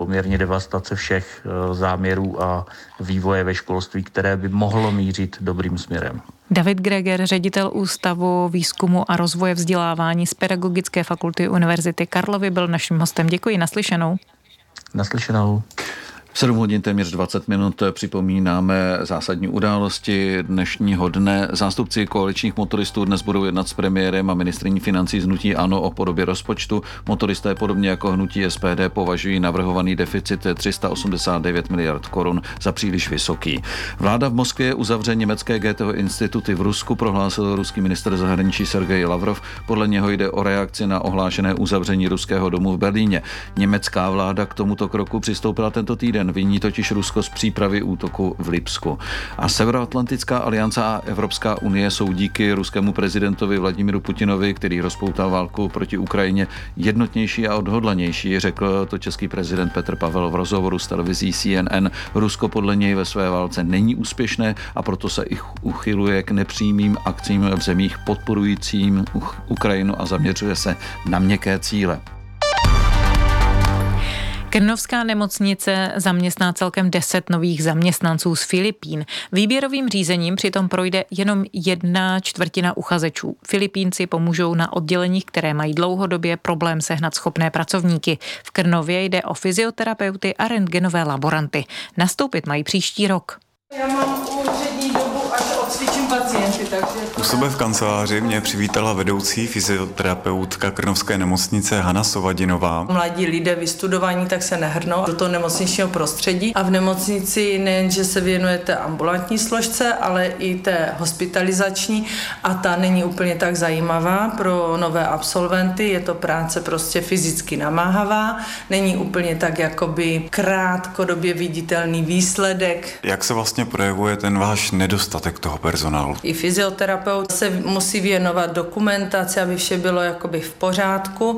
poměrně devastace všech záměrů a vývoje ve školství, které by mohlo mířit dobrým směrem. David Greger, ředitel Ústavu výzkumu a rozvoje vzdělávání z Pedagogické fakulty Univerzity Karlovy, byl naším hostem. Děkuji, naslyšenou. Naslyšenou. 7 hodin téměř 20 minut připomínáme zásadní události dnešního dne. Zástupci koaličních motoristů dnes budou jednat s premiérem a ministryní financí z hnutí ANO o podobě rozpočtu. Motoristé podobně jako hnutí SPD považují navrhovaný deficit 389 miliard korun za příliš vysoký. Vláda v Moskvě uzavře německé Goetheho instituty v Rusku, prohlásil ruský ministr zahraničí Sergej Lavrov. Podle něho jde o reakci na ohlášené uzavření ruského domu v Berlíně. Německá vláda k tomuto kroku přistoupila tento týden. Viní totiž Rusko z přípravy útoku v Lipsku. A Severoatlantická aliance a Evropská unie jsou díky ruskému prezidentovi Vladimíru Putinovi, který rozpoutal válku proti Ukrajině, jednotnější a odhodlanější, řekl to český prezident Petr Pavel v rozhovoru s televizí CNN. Rusko podle něj ve své válce není úspěšné a proto se i uchyluje k nepřímým akcím v zemích podporujícím Ukrajinu a zaměřuje se na měkké cíle. Krnovská nemocnice zaměstná celkem 10 nových zaměstnanců z Filipín. Výběrovým řízením přitom projde jenom 1/4 uchazečů. Filipínci pomůžou na odděleních, které mají dlouhodobě problém sehnat schopné pracovníky. V Krnově jde o fyzioterapeuty a rentgenové laboranty. Nastoupit mají příští rok. Já mám úřední dobu, až odcvičím pacienty, takže... U sebe v kanceláři mě přivítala vedoucí fyzioterapeutka Krnovské nemocnice Hana Sovadinová. Mladí lidé vystudovaní tak se nehrnou do toho nemocničního prostředí a v nemocnici nejenže se věnujete ambulantní složce, ale i té hospitalizační a ta není úplně tak zajímavá pro nové absolventy, je to práce prostě fyzicky namáhavá, není úplně tak jakoby krátkodobě viditelný výsledek. Jak se vlastně projevuje ten váš nedostatek toho personálu? I fyzioterapeut se musí věnovat dokumentaci, aby vše bylo jakoby v pořádku,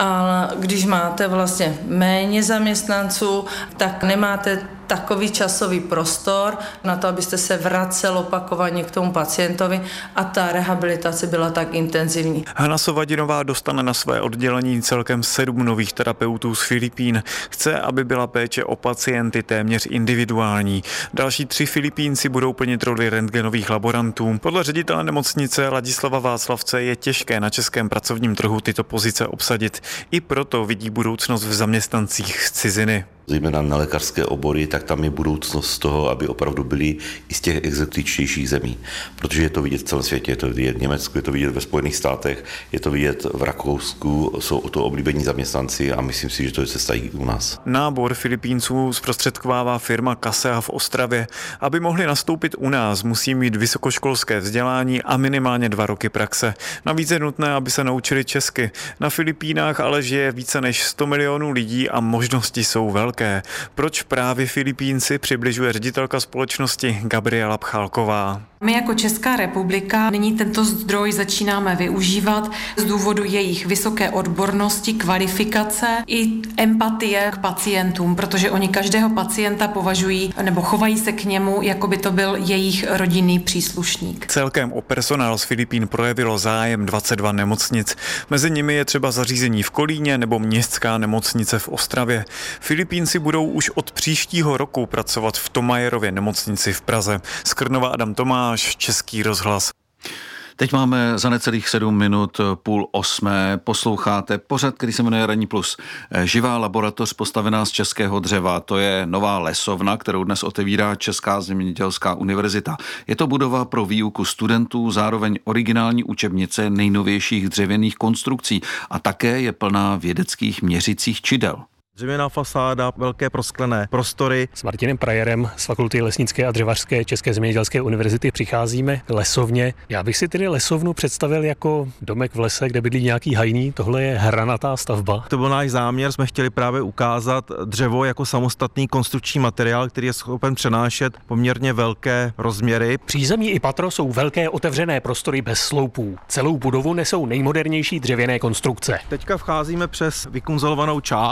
a když máte vlastně méně zaměstnanců, tak nemáte takový časový prostor na to, abyste se vracel opakovaně k tomu pacientovi a ta rehabilitace byla tak intenzivní. Hana Sovadinová dostane na své oddělení celkem 7 nových terapeutů z Filipín. Chce, aby byla péče o pacienty téměř individuální. Další 3 Filipínci budou plnit roli rentgenových laborantů. Podle ředitele nemocnice Ladislava Václavce je těžké na českém pracovním trhu tyto pozice obsadit. I proto vidí budoucnost v zaměstnancích z ciziny. Zejména na lékařské obory, tak tam je budoucnost z toho, aby opravdu byli i z těch exotičtějších zemí. Protože je to vidět v celém světě, je to vidět v Německu, je to vidět ve Spojených státech, je to vidět v Rakousku, jsou to oblíbení zaměstnanci a myslím si, že to je cesta i u nás. Nábor Filipínců zprostředkovává firma Kasea v Ostravě. Aby mohli nastoupit u nás, musí mít vysokoškolské vzdělání a minimálně 2 roky praxe. Navíc je nutné, aby se naučili česky. Na Filipínách ale žije více než 100 milionů lidí a možnosti jsou velké. Proč právě Filipínci, přibližuje ředitelka společnosti Gabriela Pchálková. My jako Česká republika nyní tento zdroj začínáme využívat z důvodu jejich vysoké odbornosti, kvalifikace i empatie k pacientům, protože oni každého pacienta považují nebo chovají se k němu, jako by to byl jejich rodinný příslušník. Celkem o personál z Filipín projevilo zájem 22 nemocnic. Mezi nimi je třeba zařízení v Kolíně nebo městská nemocnice v Ostravě. Filipínci budou už od příštího roku pracovat v Tomajerově nemocnici v Praze. Z Krnova Adam Tomáš, Český rozhlas. Teď máme za necelých 7 minut 7:30. Posloucháte pořad, který se jmenuje Ranní plus. Živá laboratoř postavená z českého dřeva. To je nová lesovna, kterou dnes otevírá Česká zemědělská univerzita. Je to budova pro výuku studentů, zároveň originální učebnice nejnovějších dřevěných konstrukcí a také je plná vědeckých měřicích čidel. Dřevěná fasáda, velké prosklené prostory. S Martinem Prajerem z Fakulty lesnické a dřevařské České zemědělské univerzity přicházíme k lesovně. Já bych si tedy lesovnu představil jako domek v lese, kde bydlí nějaký hajný. Tohle je hranatá stavba. To byl náš záměr, jsme chtěli právě ukázat dřevo jako samostatný konstrukční materiál, který je schopen přenášet poměrně velké rozměry. Přízemí i patro jsou velké otevřené prostory bez sloupů. Celou budovu nesou nejmodernější dřevěné konstrukce. Teďka vcházíme přes vykonzolovanou část, která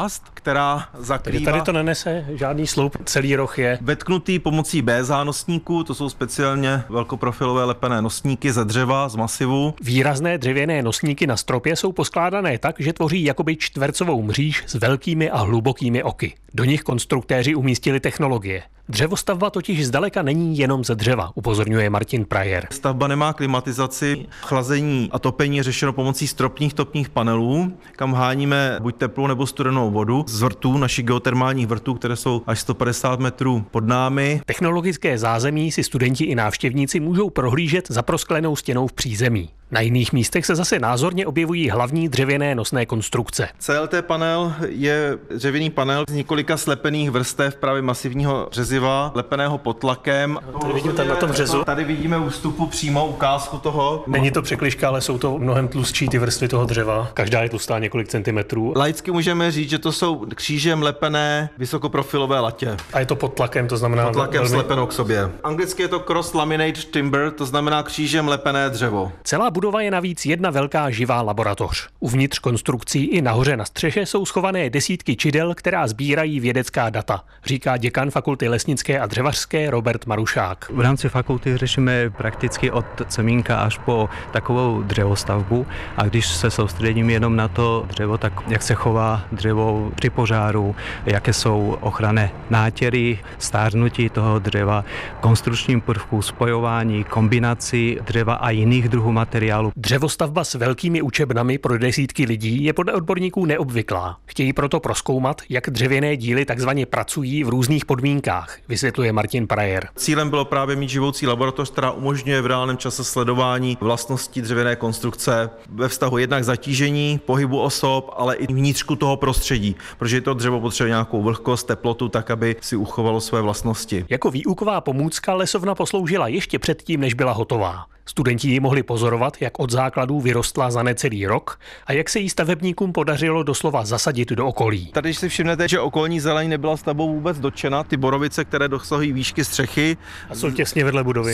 která zakrývá. Takže tady to nenese žádný sloup, celý roh je vetknutý pomocí BZA nosníků, to jsou speciálně velkoprofilové lepené nosníky ze dřeva, z masivu. Výrazné dřevěné nosníky na stropě jsou poskládané tak, že tvoří jakoby čtvercovou mříž s velkými a hlubokými oky. Do nich konstruktéři umístili technologie. Dřevostavba totiž zdaleka není jenom ze dřeva, upozorňuje Martin Prajer. Stavba nemá klimatizaci, chlazení a topení je řešeno pomocí stropních topních panelů, kam háníme buď teplou nebo studenou vodu z vrtů, našich geotermálních vrtů, které jsou až 150 metrů pod námi. Technologické zázemí si studenti i návštěvníci můžou prohlížet za prosklenou stěnou v přízemí. Na jiných místech se zase názorně objevují hlavní dřevěné nosné konstrukce. CLT panel je dřevěný panel z několika slepených vrstev právě masivního řeziva, lepeného pod tlakem. Tady vidím tam na tom řezu. Tady vidíme ústupu přímo ukázku toho. Není to překližka, ale jsou to mnohem tlustší ty vrstvy toho dřeva. Každá je tlustá několik centimetrů. Laicky můžeme říct, že to jsou křížem lepené vysokoprofilové latě. A je to pod tlakem, to znamená pod tlakem slepeno k sobě. Anglicky je to cross laminate timber, to znamená křížem lepené dřevo. Celá budova je navíc jedna velká živá laboratoř. Uvnitř konstrukcí i nahoře na střeše jsou schované desítky čidel, která sbírají vědecká data, říká děkan Fakulty lesnické a dřevařské Robert Marušák. V rámci fakulty řešíme prakticky od semínka až po takovou dřevostavbu a když se soustředím jenom na to dřevo, tak jak se chová dřevo při požáru, jaké jsou ochranné nátěry, stárnutí toho dřeva, konstrukčním prvků, spojování, kombinaci dřeva a jiných druhů materiálu. Dřevostavba s velkými učebnami pro desítky lidí je podle odborníků neobvyklá. Chtějí proto prozkoumat, jak dřevěné díly takzvaně pracují v různých podmínkách, vysvětluje Martin Prajer. Cílem bylo právě mít živoucí laboratoř, která umožňuje v reálném čase sledování vlastností dřevěné konstrukce ve vztahu jednak zatížení, pohybu osob, ale i vnitřku toho prostředí, protože to dřevo potřebuje nějakou vlhkost, teplotu, tak aby si uchovalo své vlastnosti. Jako výuková pomůcka lesovna posloužila ještě předtím, než byla hotová. Studenti ji mohli pozorovat, jak od základů vyrostla za necelý rok a jak se jí stavebníkům podařilo doslova zasadit do okolí. Tady, když si všimnete, že okolní zeleň nebyla stavbou vůbec dotčena, ty borovice, které dosahují výšky střechy, a jsou těsně vedle budovy.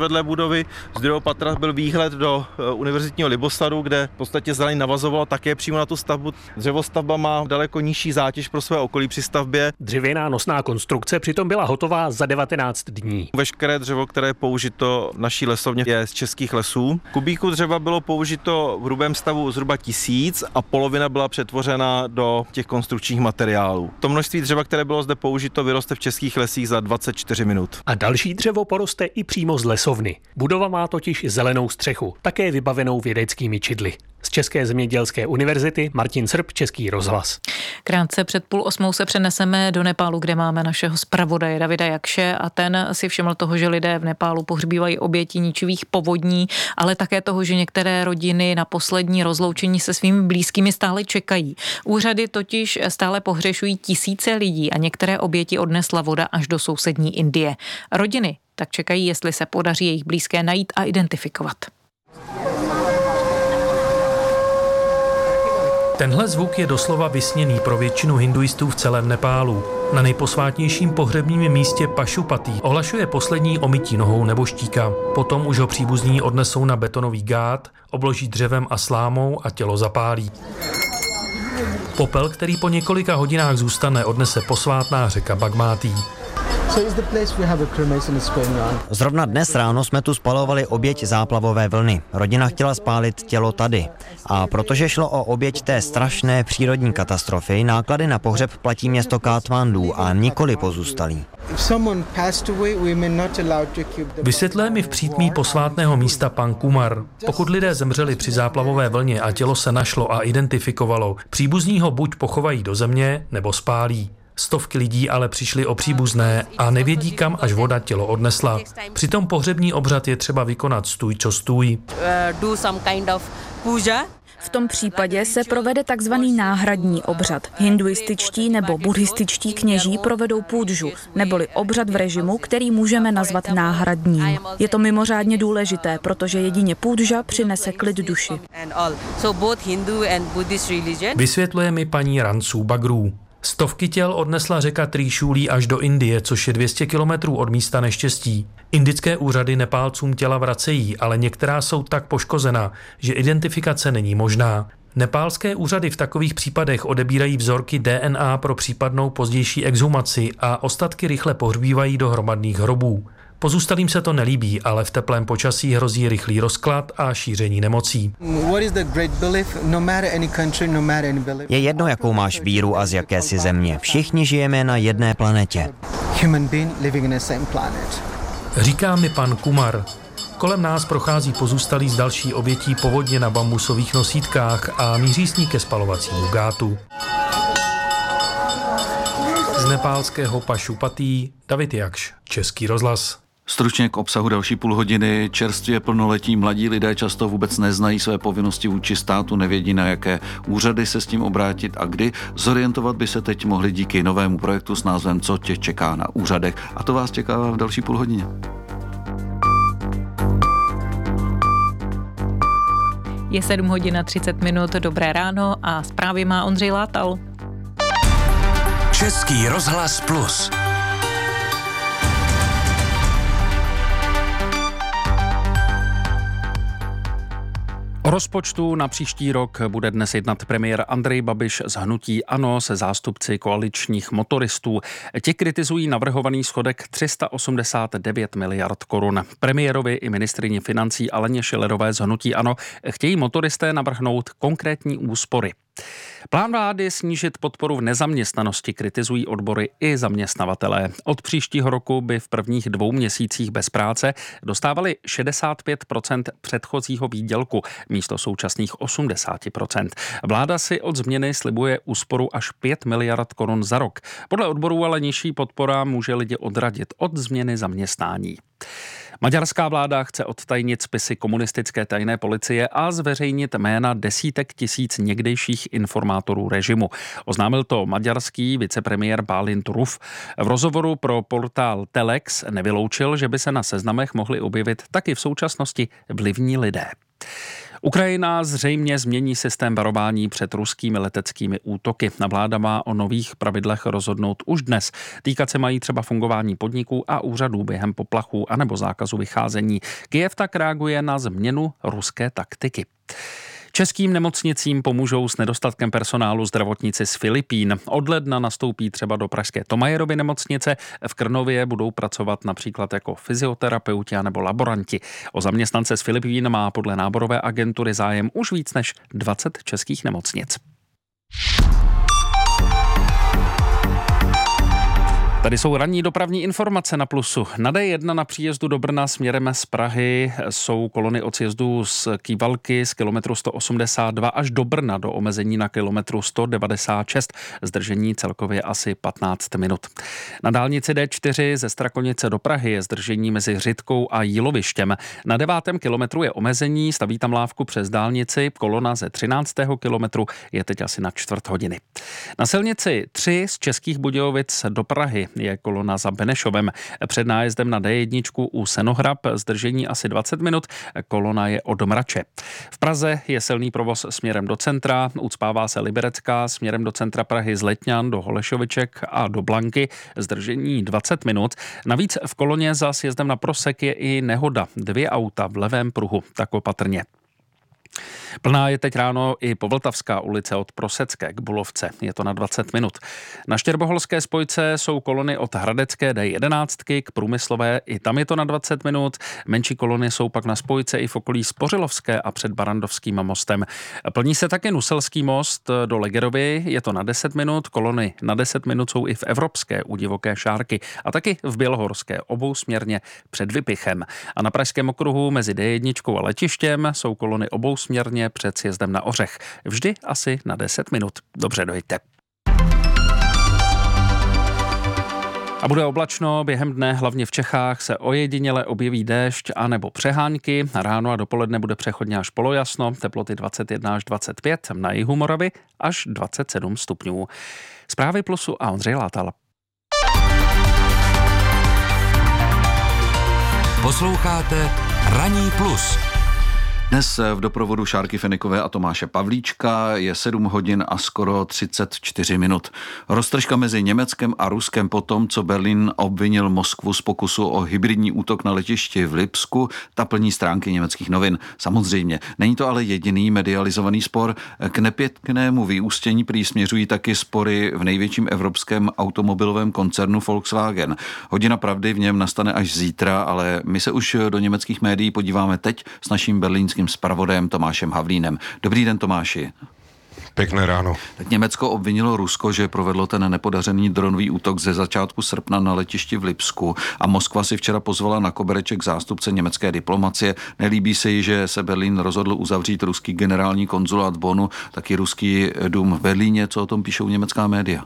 Z druhého patra byl výhled do univerzitního Libosadu, kde v podstatě zeleň navazovala také přímo na tu stavbu. Dřevostavba má daleko nižší zátěž pro své okolí při stavbě. Dřevěná nosná konstrukce přitom byla hotová za 19 dní. Veškeré dřevo, které je použito v naší lesovně, je z českých lesů. Kubíků dřeva bylo použito v hrubém stavu zhruba 1000 a polovina byla přetvořena do těch konstrukčních materiálů. To množství dřeva, které bylo zde použito, vyroste v českých lesích za 24 minut. A další dřevo poroste i přímo z lesovny. Budova má totiž zelenou střechu, také vybavenou vědeckými čidly. Z České zemědělské univerzity Martin Srb, Český rozhlas. Krátce před 7:30 se přeneseme do Nepálu, kde máme našeho zpravodaje Davida Jakše a ten si všiml toho, že lidé v Nepálu pohřbívají oběti ničivých povodní, ale také toho, že některé rodiny na poslední rozloučení se svými blízkými stále čekají. Úřady totiž stále pohřešují tisíce lidí a některé oběti odnesla voda až do sousední Indie. Rodiny tak čekají, jestli se podaří jejich blízké najít a identifikovat. Tenhle zvuk je doslova vysněný pro většinu hinduistů v celém Nepálu. Na nejposvátnějším pohřebním místě Pašupatí ohlašuje poslední omytí nohou nebožtíka. Potom už ho příbuzní odnesou na betonový gát, obloží dřevem a slámou a tělo zapálí. Popel, který po několika hodinách zůstane, odnese posvátná řeka Bagmátí. Zrovna dnes ráno jsme tu spalovali oběť záplavové vlny. Rodina chtěla spálit tělo tady. A protože šlo o oběť té strašné přírodní katastrofy, náklady na pohřeb platí město Katmandu a nikoli pozůstalí. Vysvětluje mi v přítmí posvátného místa pan Kumar. Pokud lidé zemřeli při záplavové vlně a tělo se našlo a identifikovalo, příbuzní ho buď pochovají do země, nebo spálí. Stovky lidí ale přišli o příbuzné a nevědí, kam až voda tělo odnesla. Přitom pohřební obřad je třeba vykonat stůj čo stůj. V tom případě se provede takzvaný náhradní obřad. Hinduističtí nebo buddhističtí kněží provedou půdžu, neboli obřad v režimu, který můžeme nazvat náhradním. Je to mimořádně důležité, protože jedině půdža přinese klid duši. Vysvětluje mi paní Ransu Bagrů. Stovky těl odnesla řeka Trishuli až do Indie, což je 200 kilometrů od místa neštěstí. Indické úřady Nepálcům těla vracejí, ale některá jsou tak poškozena, že identifikace není možná. Nepálské úřady v takových případech odebírají vzorky DNA pro případnou pozdější exhumaci a ostatky rychle pohřbívají do hromadných hrobů. Pozůstalým se to nelíbí, ale v teplém počasí hrozí rychlý rozklad a šíření nemocí. Je jedno, jakou máš víru a z jaké si země. Všichni žijeme na jedné planetě. Říká mi pan Kumar. Kolem nás prochází pozůstalí z další obětí povodně na bambusových nosítkách a míří s ní ke spalovacímu gátu. Z nepálského Pašupatí David Jakš, Český rozhlas. Stručně k obsahu další půl hodiny. Čerstvě plnoletí mladí lidé často vůbec neznají své povinnosti vůči státu, nevědí, na jaké úřady se s tím obrátit a kdy. Zorientovat by se teď mohli díky novému projektu s názvem Co tě čeká na úřadech. A to vás čeká v další půl hodině. Je 7:30, dobré ráno a zprávy má Ondřej Látal. Český rozhlas Plus. O rozpočtu na příští rok bude dnes jednat premiér Andrej Babiš z hnutí ANO se zástupci koaličních motoristů. Ti kritizují navrhovaný schodek 389 miliard korun. Premiérovi i ministryni financí Aleně Schillerové z hnutí ANO chtějí motoristé navrhnout konkrétní úspory. Plán vlády snížit podporu v nezaměstnanosti kritizují odbory i zaměstnavatelé. Od příštího roku by v prvních 2 měsících bez práce dostávali 65% předchozího výdělku místo současných 80%. Vláda si od změny slibuje úsporu až 5 miliard korun za rok. Podle odborů ale nižší podpora může lidi odradit od změny zaměstnání. Maďarská vláda chce odtajnit spisy komunistické tajné policie a zveřejnit jména desítek tisíc někdejších informátorů režimu. Oznámil to maďarský vicepremiér Bálint Ruf. V rozhovoru pro portál Telex nevyloučil, že by se na seznamech mohli objevit taky v současnosti vlivní lidé. Ukrajina zřejmě změní systém varování před ruskými leteckými útoky. Vláda má o nových pravidlech rozhodnout už dnes. Týkat se mají třeba fungování podniků a úřadů během poplachů anebo zákazu vycházení. Kyjev tak reaguje na změnu ruské taktiky. Českým nemocnicím pomůžou s nedostatkem personálu zdravotníci z Filipín. Od ledna nastoupí třeba do pražské Thomayerovy nemocnice. V Krnově budou pracovat například jako fyzioterapeuti nebo laboranti. O zaměstnance z Filipín má podle náborové agentury zájem už víc než 20 českých nemocnic. Tady jsou ranní dopravní informace na Plusu. Na D1 na příjezdu do Brna směrem z Prahy jsou kolony od sjezdu z Kývalky z kilometru 182 až do Brna do omezení na kilometru 196. Zdržení celkově asi 15 minut. Na dálnici D4 ze Strakonice do Prahy je zdržení mezi Řitkou a Jílovištěm. Na 9. kilometru je omezení, staví tam lávku přes dálnici. Kolona ze 13. kilometru je teď asi na čtvrt hodiny. Na silnici 3 z Českých Budějovic do Prahy je kolona za Benešovem. Před nájezdem na D1 u Senohrab zdržení asi 20 minut, kolona je od Mrače. V Praze je silný provoz směrem do centra, ucpává se Liberecká směrem do centra Prahy z Letňan do Holešoviček a do Blanky, zdržení 20 minut. Navíc v koloně za sjezdem na Prosek je i nehoda, 2 auta v levém pruhu, tak opatrně. Plná je teď ráno i Povltavská ulice od Prosecké k Bulovce. Je to na 20 minut. Na Štěrboholské spojce jsou kolony od Hradecké D11 k Průmyslové. I tam je to na 20 minut. Menší kolony jsou pak na spojce i v okolí Spořilovské a před Barandovským mostem. Plní se také Nuselský most do Legerovy. Je to na 10 minut. Kolony na 10 minut jsou i v Evropské u Divoké Šárky a taky v Bělohorské obousměrně před Vypichem. A na Pražském okruhu mezi D1 a letištěm jsou kolony obousměrně před sjezdem na Ořech. Vždy asi na 10 minut. Dobře, dojďte. A bude oblačno, během dne hlavně v Čechách se ojediněle objeví déšť a nebo přehánky. Ráno a dopoledne bude přechodně až polojasno, teploty 21 až 25, na jihu Moravy až 27 stupňů. Zprávy Plusu a Ondřej Látal. Posloucháte Ranní Plus. Dnes v doprovodu Šárky Fenikové a Tomáše Pavlíčka je 7 hodin a skoro 34 minut. Roztržka mezi Německem a Ruskem po tom, co Berlín obvinil Moskvu z pokusu o hybridní útok na letišti v Lipsku, ta plní stránky německých novin. Samozřejmě, není to ale jediný medializovaný spor. K nepěknému vyústění prý směřují taky spory v největším evropském automobilovém koncernu Volkswagen. Hodina pravdy v něm nastane až zítra, ale my se už do německých médií podíváme teď s naším berlínským zpravodajem Tomášem Havlínem. Dobrý den, Tomáši. Pěkné ráno. Tak Německo obvinilo Rusko, že provedlo ten nepodařený dronový útok ze začátku srpna na letišti v Lipsku a Moskva si včera pozvala na kobereček zástupce německé diplomacie. Nelíbí se jí, že se Berlín rozhodl uzavřít ruský generální konzulát v Bonnu, taky ruský dům v Berlíně. Co o tom píšou německá média?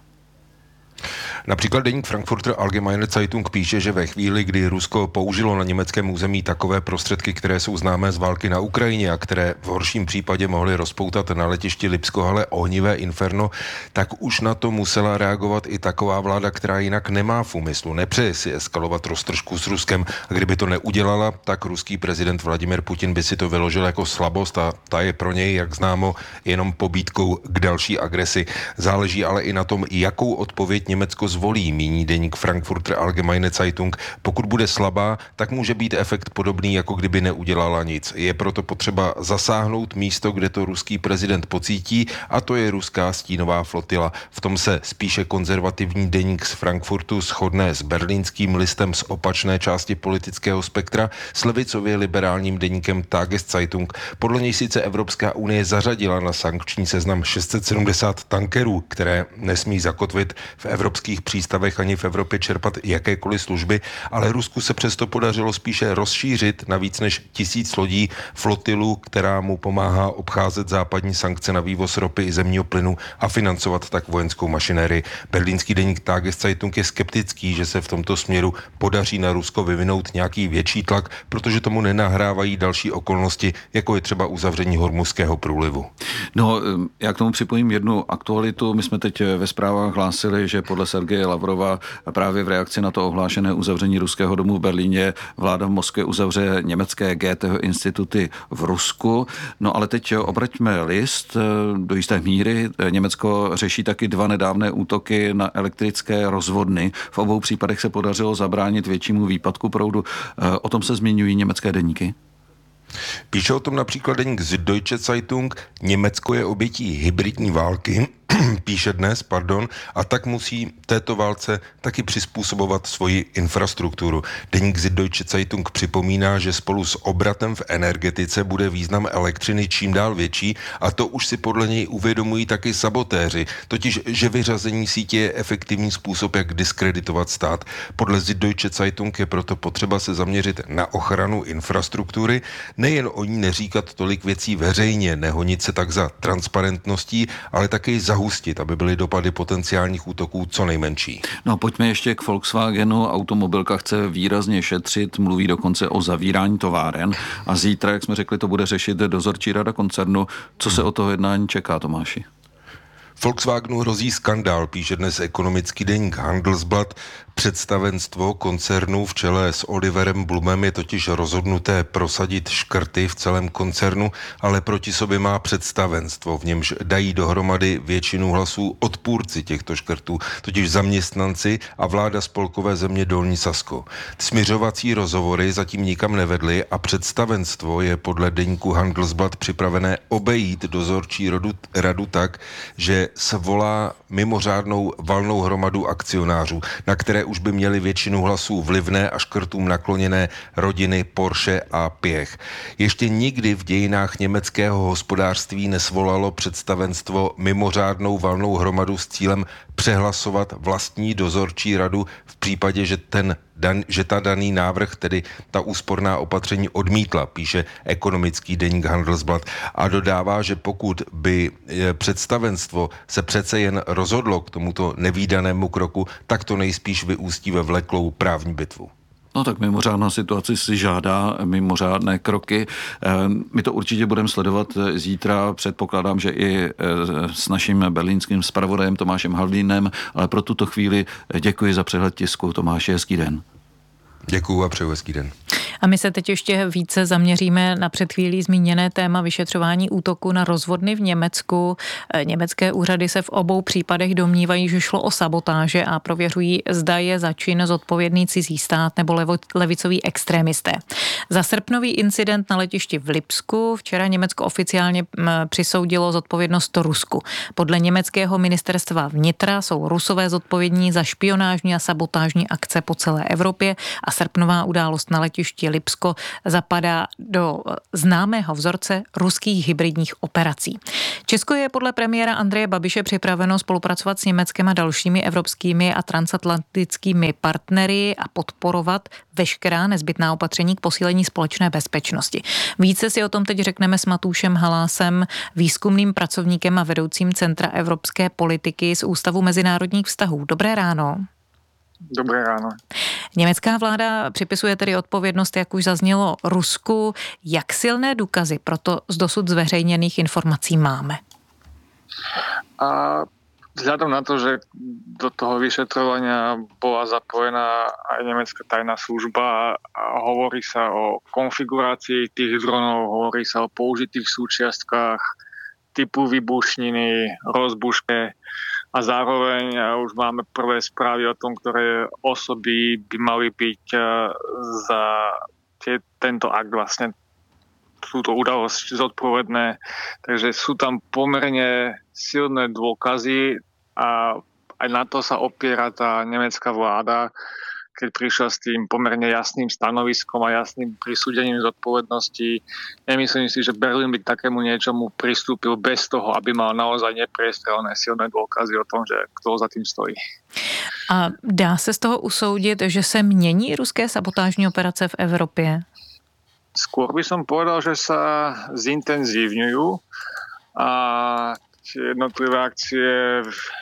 Například deník Frankfurter Allgemeine Zeitung píše, že ve chvíli, kdy Rusko použilo na německém území takové prostředky, které jsou známé z války na Ukrajině a které v horším případě mohly rozpoutat na letišti Lipskohalle ohnivé inferno, tak už na to musela reagovat i taková vláda, která jinak nemá v úmyslu, nepřeje si eskalovat roztržku s Ruskem. A kdyby to neudělala, tak ruský prezident Vladimir Putin by si to vyložil jako slabost a ta je pro něj, jak známo, jenom pobídkou k další agresi. Záleží ale i na tom, jakou odpověď Německo zvolí, míní deník Frankfurter Allgemeine Zeitung. Pokud bude slabá, tak může být efekt podobný, jako kdyby neudělala nic. Je proto potřeba zasáhnout místo, kde to ruský prezident pocítí, a to je ruská stínová flotila. V tom se spíše konzervativní deník z Frankfurtu shodne s berlínským listem z opačné části politického spektra, s levicově liberálním deníkem Tageszeitung. Podle něj sice Evropská unie zařadila na sankční seznam 670 tankerů, které nesmí zakotvit v evropských přístavech ani v Evropě čerpat jakékoliv služby, ale Rusku se přesto podařilo spíše rozšířit na víc než 1000 lodí flotilu, která mu pomáhá obcházet západní sankce na vývoz ropy i zemního plynu a financovat tak vojenskou mašinérii. Berlínský deník Tageszeitung je skeptický, že se v tomto směru podaří na Rusko vyvinout nějaký větší tlak, protože tomu nenahrávají další okolnosti, jako je třeba uzavření Hormuzského průlivu. No, já k tomu připojím jednu aktualitu. My jsme teď ve zprávách hlásili, že podle Sergeje Lavrova právě v reakci na to ohlášené uzavření ruského domu v Berlíně vláda v Moskvě uzavře německé Goetheho instituty v Rusku. No ale teď obraťme list do jisté míry. Německo řeší taky 2 nedávné útoky na elektrické rozvodny. V obou případech se podařilo zabránit většímu výpadku proudu. O tom se zmiňují německé deníky. Píše o tom například deník Süddeutsche Zeitung. Německo je obětí hybridní války, píše dnes, a tak musí této válce taky přizpůsobovat svoji infrastrukturu. Deník Süddeutsche Zeitung připomíná, že spolu s obratem v energetice bude význam elektřiny čím dál větší, a to už si podle něj uvědomují taky sabotéři, totiž že vyřazení sítě je efektivní způsob, jak diskreditovat stát. Podle Süddeutsche Zeitung je proto potřeba se zaměřit na ochranu infrastruktury, nejen o ní neříkat tolik věcí veřejně, nehonit se tak za transparentností, ale taky zahustit, aby byly dopady potenciálních útoků co nejmenší. No pojďme ještě k Volkswagenu. Automobilka chce výrazně šetřit, mluví dokonce o zavírání továren a zítra, jak jsme řekli, to bude řešit dozorčí rada koncernu. Co se o toho jednání čeká, Tomáši? Volkswagenu hrozí skandál, píše dnes ekonomický deník Handelsblatt. Představenstvo koncernu v čele s Oliverem Blumem je totiž rozhodnuté prosadit škrty v celém koncernu, ale proti sobě má představenstvo, v němž dají dohromady většinu hlasů odpůrci těchto škrtů, totiž zaměstnanci a vláda spolkové země Dolní Sasko. Smiřovací rozhovory zatím nikam nevedly a představenstvo je podle deníku Handelsblatt připravené obejít dozorčí radu tak, že svolá mimořádnou valnou hromadu akcionářů, na které už by měly většinu hlasů vlivné a škrtům nakloněné rodiny Porsche a Piech. Ještě nikdy v dějinách německého hospodářství nesvolalo představenstvo mimořádnou valnou hromadu s cílem přehlasovat vlastní dozorčí radu v případě, že ta daný návrh, tedy ta úsporná opatření odmítla, píše ekonomický deník Handelsblatt, a dodává, že pokud by představenstvo se přece jen rozhodlo k tomuto nevídanému kroku, tak to nejspíš vyústí ve vleklou právní bitvu. No tak mimořádná situace si žádá mimořádné kroky. My to určitě budeme sledovat zítra. Předpokládám, že i s naším berlínským zpravodajem Tomášem Havlínem, ale pro tuto chvíli děkuji za přehled tisku. Tomáši, hezký den. Děkuji a přeju hezký den. A my se teď ještě více zaměříme na před chvílí zmíněné téma vyšetřování útoku na rozvodny v Německu. Německé úřady se v obou případech domnívají, že šlo o sabotáže a prověřují, zda je za čin zodpovědný cizí stát nebo levicoví extrémisté. Za srpnový incident na letišti v Lipsku včera Německo oficiálně přisoudilo zodpovědnost Rusku. Podle německého ministerstva vnitra jsou Rusové zodpovědní za špionážní a sabotážní akce po celé Evropě a srpnová událost na letišti Lipsko zapadá do známého vzorce ruských hybridních operací. Česko je podle premiéra Andreje Babiše připraveno spolupracovat s Německem a dalšími evropskými a transatlantickými partnery a podporovat veškerá nezbytná opatření k posílení společné bezpečnosti. Více si o tom teď řekneme s Matúšem Halásem, výzkumným pracovníkem a vedoucím Centra evropské politiky z Ústavu mezinárodních vztahů. Dobré ráno. Dobré ráno. Německá vláda připisuje tedy odpovědnost, jak už zaznělo, Rusku. Jak silné důkazy proto z dosud zveřejněných informací máme? A vzhľadom na to, že do toho vyšetrovania bola zapojená aj nemecká tajná služba a hovorí sa o konfigurácii tých dronov, hovorí sa o použitých súčiastkách typu výbušniny, rozbuške a zároveň už máme prvé správy o tom, ktoré osoby by mali byť za tento akt vlastne túto udalosť zodpovedné. Takže sú tam pomerne silné dôkazy a aj na to sa opiera tá nemecká vláda, keď prišla s tým pomerne jasným stanoviskom a jasným prisúdením zodpovednosti. Nemyslím si, že Berlín by k takému niečomu pristúpil bez toho, aby mal naozaj nepriestrelné silné dôkazy o tom, že kto za tým stojí. A dá se z toho usoudit, že se mění ruské sabotážní operace v Evropě? Skôr by som povedal, že sa zintenzívňujú a tie jednotlivé akcie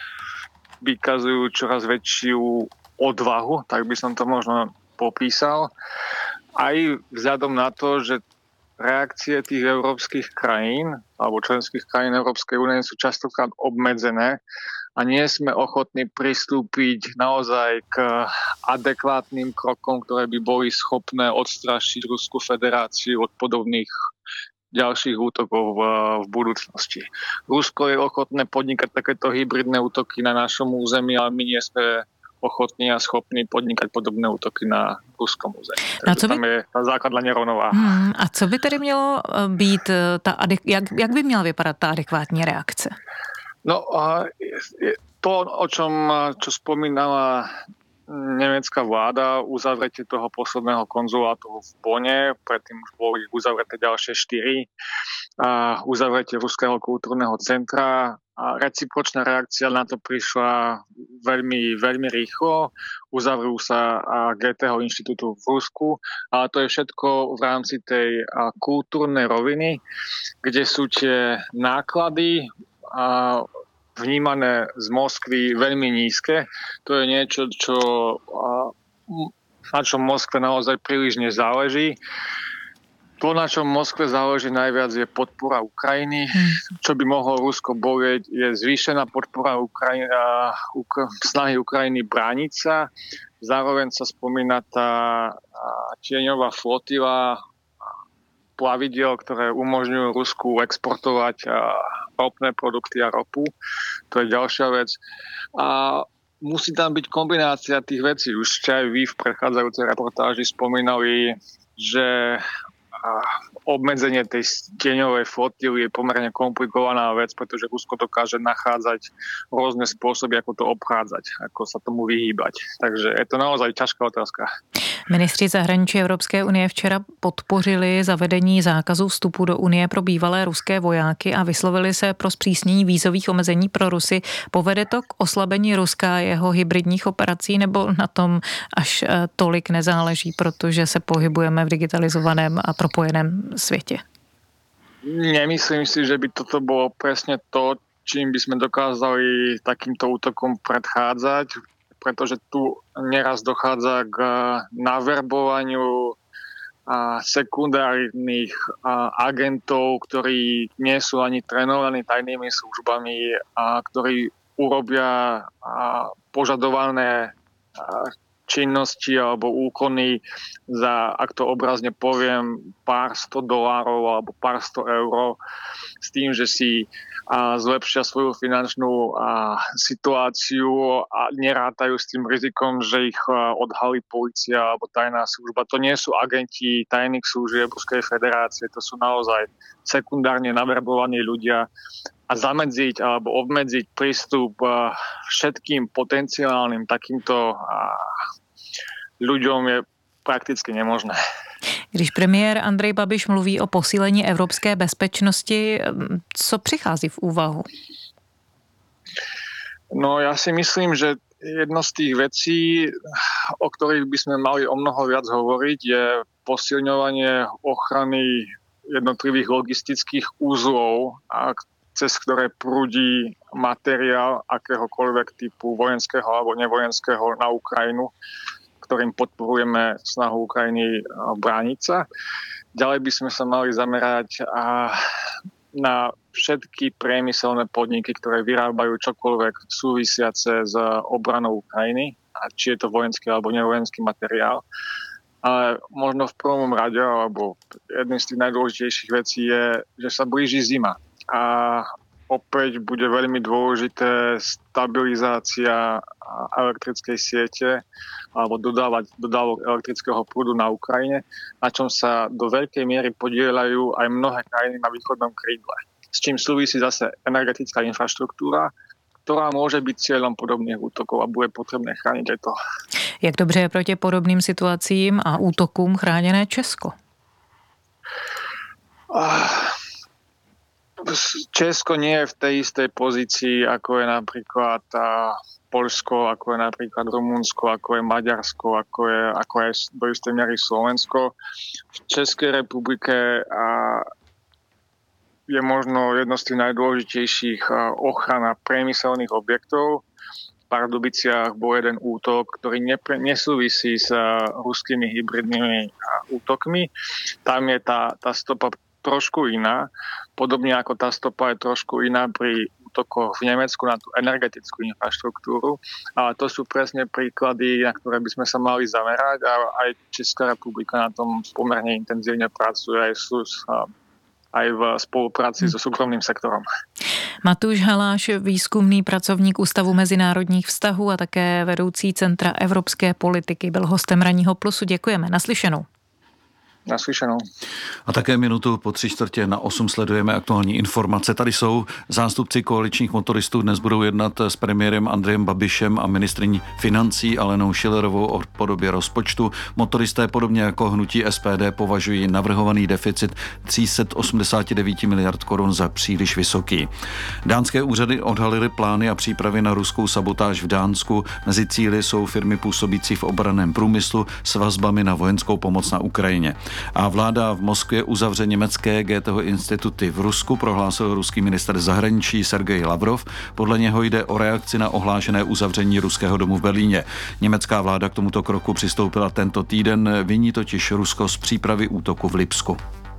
vykazujú čoraz väčšiu odvahu, tak by som to možno popísal. Aj vzhľadom na to, že reakcie tých európskych krajín alebo členských krajín Európskej únie sú častokrát obmedzené a nie sme ochotní pristúpiť naozaj k adekvátnym krokom, ktoré by boli schopné odstrašiť Ruskú federáciu od podobných ďalších útokov v budúcnosti. Rusko je ochotné podnikať takéto hybridné útoky na našom území, ale my nie sme ochotní a schopní podnikat podobné útoky na ruskom území. Takže tam je ta základná nerovnováha. A co by tedy mělo být, jak by měla vypadat ta adekvátní reakce? No, to, čo spomínala nemecká vláda, uzavretie toho posledného konzulátu v Bonne, predtým už boli uzavreté ďalšie 4, a uzavretie Ruského kultúrneho centra a recipročná reakcia na to prišla veľmi, veľmi rýchlo. Uzavrú sa Goetheho inštitútu v Rusku, ale to je všetko v rámci tej kultúrnej roviny, kde sú tie náklady vnímané z Moskvy veľmi nízke. To je niečo, na čom Moskve naozaj príliš nezáleží. To, na čom Moskve záleží najviac, je podpora Ukrajiny. Čo by mohlo Rusko bolieť, je zvýšená podpora snahy Ukrajiny brániť sa. Zároveň sa spomína tá tieňová flotila plavidiel, ktoré umožňujú Rusku exportovať ropné produkty a ropu. To je ďalšia vec. A musí tam byť kombinácia tých vecí. Už ste aj vy v predchádzajúcej reportáži spomínali, že obmedzenie tej tieňovej flotily je pomerne komplikovaná vec, pretože Rusko dokáže nachádzať rôzne spôsoby, ako to obchádzať, ako sa tomu vyhýbať. Takže je to naozaj ťažká otázka. Ministři zahraničí Evropské unie včera podpořili zavedení zákazu vstupu do Unie pro bývalé ruské vojáky a vyslovili se pro zpřísnění vízových omezení pro Rusy. Povede to k oslabení Ruska a jeho hybridních operací, nebo na tom až tolik nezáleží, protože se pohybujeme v digitalizovaném a propojeném světě? Nemyslím si, že by toto bolo presne to, čím by sme dokázali takýmto útokom predchádzať, pretože tu neraz dochádza k naverbovaniu sekundárnych agentov, ktorí nie sú ani trénovaní tajnými službami a ktorí urobia požadované činnosti alebo úkony za, ak to obrazne poviem, pár $100 alebo pár €100 s tým, že si zlepšia svoju finančnú situáciu a nerátajú s tým rizikom, že ich odhalí polícia alebo tajná služba. To nie sú agenti tajných služieb Ruskej federácie, to sú naozaj sekundárne naverbovaní ľudia a zamedziť alebo obmedziť prístup všetkým potenciálnym takýmto ľuďom je prakticky nemožné. Když premiér Andrej Babiš mluví o posílení evropské bezpečnosti, co přichází v úvahu? No ja si myslím, že jedno z tých vecí, o ktorých by sme mali o mnoho viac hovoriť, je posilňovanie ochrany jednotlivých logistických úzlov, cez ktoré prúdi materiál akéhokoľvek typu vojenského alebo nevojenského na Ukrajinu, ktorým podporujeme snahu Ukrajiny brániť sa. Ďalej by sme sa mali zamerať na všetky priemyselné podniky, ktoré vyrábajú čokoľvek súvisiace s obranou Ukrajiny, a či je to vojenský alebo nevojenský materiál. Ale možno v prvom rade, alebo jedným z tých najdôležitejších vecí je, že sa blíži zima. A opäť bude veľmi dôležité stabilizácia elektrickej siete alebo dodávok elektrického prúdu na Ukrajine, na čom sa do veľkej miery podieľajú aj mnohé krajiny na východnom krídle. S čím súvisí zase energetická infraštruktúra, ktorá môže byť cieľom podobných útokov a bude potrebné chrániť aj to. Jak dobře je proti podobným situacím a útokům chráněné Česko? Česko nie je v tej istej pozícii, ako je napríklad Poľsko, ako je napríklad Rumunsko, ako je Maďarsko, ako je do istej miery Slovensko. V Českej republike je možno jedno z tých najdôležitejších ochrana priemyselných objektov. V Pardubiciach bol jeden útok, ktorý nesúvisí s ruskými hybridnými útokmi. Tam je tá stopa trošku iná. Podobne ako tá stopa je trošku iná pri útokoch v Nemecku na tú energetickú infraštruktúru. Ale to sú presne príklady, na ktoré by sme sa mali zamerať a aj Česká republika na tom pomerne intenzívne pracuje aj v spolupráci so súkromným sektorom. Matúš Haláš, výzkumný pracovník Ústavu mezinárodních vztahů a také vedoucí Centra evropské politiky, byl hostem Ranního plusu. Děkujeme. Naslyšenou. Naslyšenou. A také minutu po 7:45 sledujeme aktuální informace. Tady jsou zástupci koaličních motoristů. Dnes budou jednat s premiérem Andrejem Babišem a ministryní financí Alenou Schillerovou o podobě rozpočtu. Motoristé podobně jako hnutí SPD považují navrhovaný deficit 389 miliard korun za příliš vysoký. Dánské úřady odhalily plány a přípravy na ruskou sabotáž v Dánsku. Mezi cíli jsou firmy působící v obranném průmyslu s vazbami na vojenskou pomoc na Ukrajině. A vláda v Moskvě uzavře německé Goetheho instituty v Rusku, prohlásil ruský ministr zahraničí Sergej Lavrov. Podle něho jde o reakci na ohlášené uzavření ruského domu v Berlíně. Německá vláda k tomuto kroku přistoupila tento týden, viní totiž Rusko z přípravy útoku v Lipsku.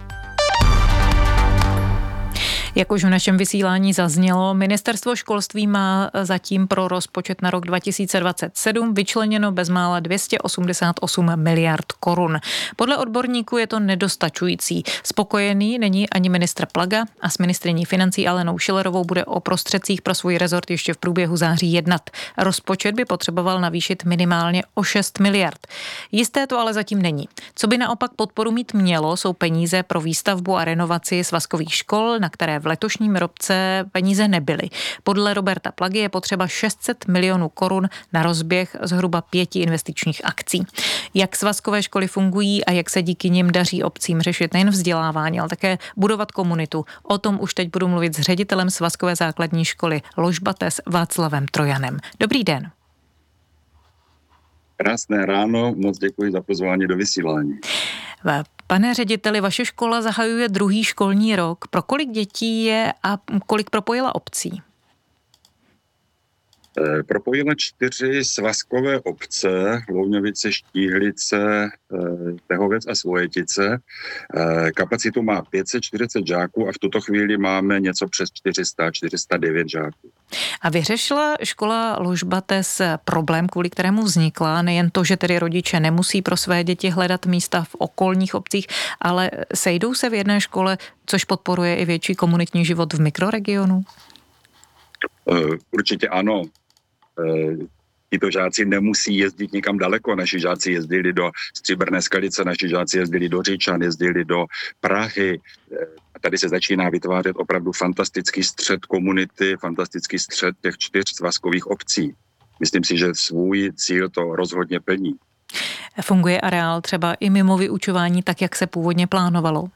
Jak už v našem vysílání zaznělo, ministerstvo školství má zatím pro rozpočet na rok 2027 vyčleněno bezmála 288 miliard korun. Podle odborníků je to nedostačující. Spokojený není ani ministr Plaga a s ministryní financí Alenou Schillerovou bude o prostředcích pro svůj rezort ještě v průběhu září jednat. Rozpočet by potřeboval navýšit minimálně o 6 miliard. Jisté to ale zatím není. Co by naopak podporu mít mělo, jsou peníze pro výstavbu a renovaci svazkových škol, na které v letošním roce peníze nebyly. Podle Roberta Plagy je potřeba 600 milionů korun na rozběh zhruba 5 investičních akcí. Jak svazkové školy fungují a jak se díky nim daří obcím řešit nejen vzdělávání, ale také budovat komunitu. O tom už teď budu mluvit s ředitelem svazkové základní školy Ložbates Václavem Trojanem. Dobrý den. Krásné ráno, moc děkuji za pozvání do vysílání. Pane řediteli, vaše škola zahajuje druhý školní rok. Pro kolik dětí je a kolik propojila obcí? Propojila 4 svazkové obce, Louňovice, Štíhlice, Tehovec a Svojetice. Kapacitu má 540 žáků a v tuto chvíli máme něco přes 409 žáků. A vyřešila škola Lužbates problém, kvůli kterému vznikla? Nejen to, že tedy rodiče nemusí pro své děti hledat místa v okolních obcích, ale sejdou se v jedné škole, což podporuje i větší komunitní život v mikroregionu? Určitě ano. Tito žáci nemusí jezdit nikam daleko. Naši žáci jezdili do Stříbrné Skalice, naši žáci jezdili do Říčan, jezdili do Prahy. A tady se začíná vytvářet opravdu fantastický střed komunity, fantastický střed těch 4 svazkových obcí. Myslím si, že svůj cíl to rozhodně plní. Funguje areál třeba i mimo vyučování tak, jak se původně plánovalo?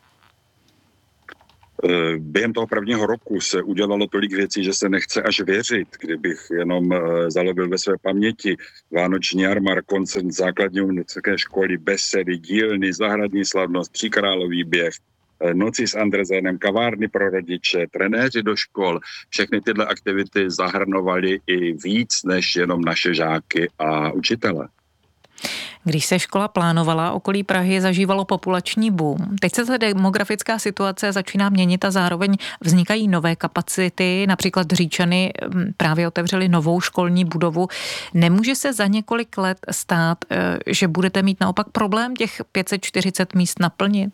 Během toho prvního roku se udělalo tolik věcí, že se nechce až věřit. Kdybych jenom zalobil ve své paměti vánoční jarmar, koncert základní umělecké školy, besedy, dílny, zahradní slavnost, Tříkrálový běh, noci s Andrezenem, kavárny pro rodiče, trenéři do škol. Všechny tyhle aktivity zahrnovaly i víc než jenom naše žáky a učitele. Když se škola plánovala, okolí Prahy zažívalo populační boom. Teď se ta demografická situace začíná měnit a zároveň vznikají nové kapacity. Například Říčany právě otevřeli novou školní budovu. Nemůže se za několik let stát, že budete mít naopak problém těch 540 míst naplnit?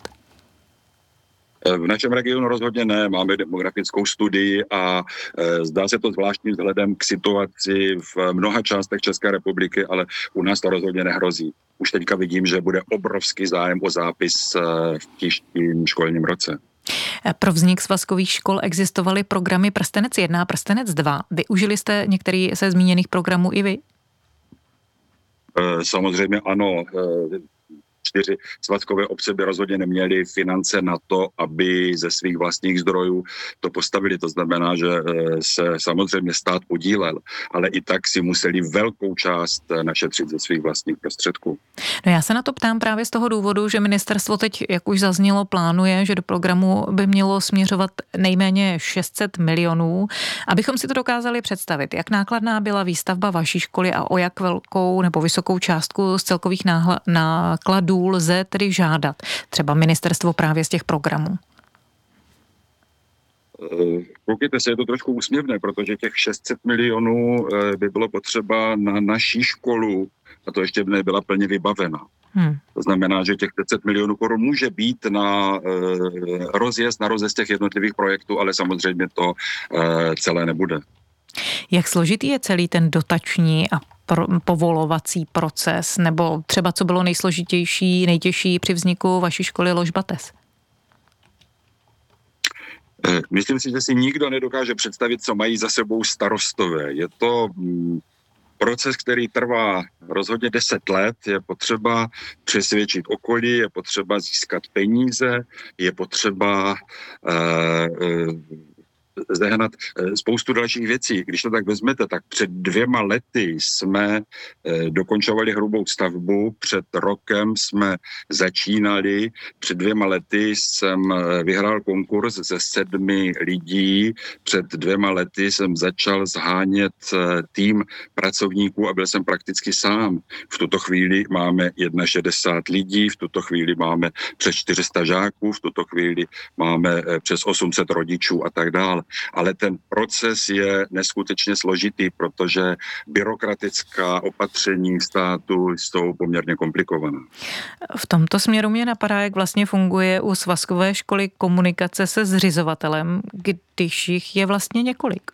V našem regionu rozhodně ne, máme demografickou studii a zdá se to zvláštním vzhledem k situaci v mnoha částech České republiky, ale u nás to rozhodně nehrozí. Už teďka vidím, že bude obrovský zájem o zápis v příštím školním roce. Pro vznik svazkových škol existovaly programy Prstenec 1 a Prstenec 2. Využili jste některý ze zmíněných programů i vy? Samozřejmě ano. 4 svazkové obce by rozhodně neměly finance na to, aby ze svých vlastních zdrojů to postavili. To znamená, že se samozřejmě stát podílel, ale i tak si museli velkou část našetřit ze svých vlastních prostředků. No já se na to ptám právě z toho důvodu, že ministerstvo teď, jak už zaznělo, plánuje, že do programu by mělo směřovat nejméně 600 milionů. Abychom si to dokázali představit, jak nákladná byla výstavba vaší školy a o jak velkou nebo vysokou částku z celkových nákladů lze tedy žádat třeba ministerstvo právě z těch programů? Koukejte se, je to trošku úsměvné, protože těch 600 milionů by bylo potřeba na naší školu a to ještě nebyla plně vybavena. To znamená, že těch 500 milionů korun může být na rozjezd těch jednotlivých projektů, ale samozřejmě to celé nebude. Jak složitý je celý ten dotační a povolovací proces, nebo třeba co bylo nejsložitější, nejtěžší při vzniku vaší školy Lužbates? Myslím si, že si nikdo nedokáže představit, co mají za sebou starostové. Je to proces, který trvá rozhodně 10 let, je potřeba přesvědčit okolí, je potřeba získat peníze, je potřeba zehnat spoustu dalších věcí. Když to tak vezmete, tak před 2 lety jsme dokončovali hrubou stavbu, před rokem jsme začínali, před 2 lety jsem vyhrál konkurs ze 7 lidí, před 2 lety jsem začal zhánět tým pracovníků a byl jsem prakticky sám. V tuto chvíli máme 61 lidí, v tuto chvíli máme přes 400 žáků, v tuto chvíli máme přes 800 rodičů a tak dále. Ale ten proces je neskutečně složitý, protože byrokratická opatření státu jsou poměrně komplikovaná. V tomto směru mě napadá, jak vlastně funguje u svazkové školy komunikace se zřizovatelem, když jich je vlastně několik.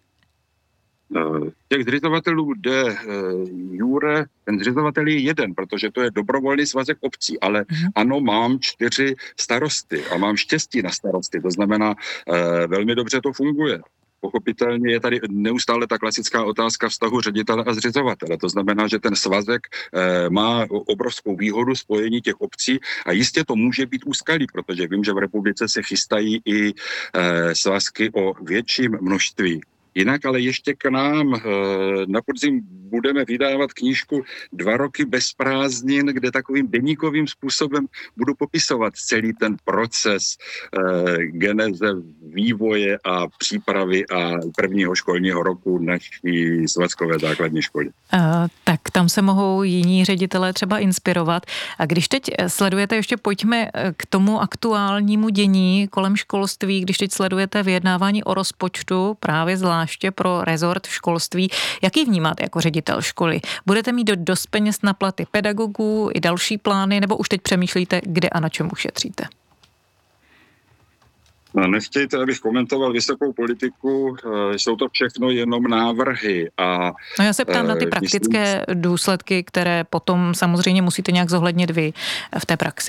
Těch zřizovatelů de jure, ten zřizovatel je jeden, protože to je dobrovolný svazek obcí, ale ano, mám 4 starosty a mám štěstí na starosty, to znamená, velmi dobře to funguje. Pochopitelně je tady neustále ta klasická otázka vztahu ředitele a zřizovatele. To znamená, že ten svazek má obrovskou výhodu spojení těch obcí a jistě to může být úskalí, protože vím, že v republice se chystají i svazky o větším množství Jinak ale ještě k nám. Na podzim budeme vydávat knížku 2 roky bez prázdnin, kde takovým deníkovým způsobem budu popisovat celý ten proces geneze, vývoje a přípravy a prvního školního roku naší svazkové základní školy. Tak tam se mohou jiní ředitelé třeba inspirovat. A když teď sledujete, ještě pojďme k tomu aktuálnímu dění kolem školství, když teď sledujete vyjednávání o rozpočtu, právě zvláště pro rezort školství, jaký vnímáte jako ředitel školy? Budete mít dost peněz na platy pedagogů i další plány, nebo už teď přemýšlíte, kde a na čem ušetříte? No, nechtějte, abych komentoval vysokou politiku, jsou to všechno jenom návrhy. No já se ptám na ty praktické důsledky, které potom samozřejmě musíte nějak zohlednit vy v té praxi.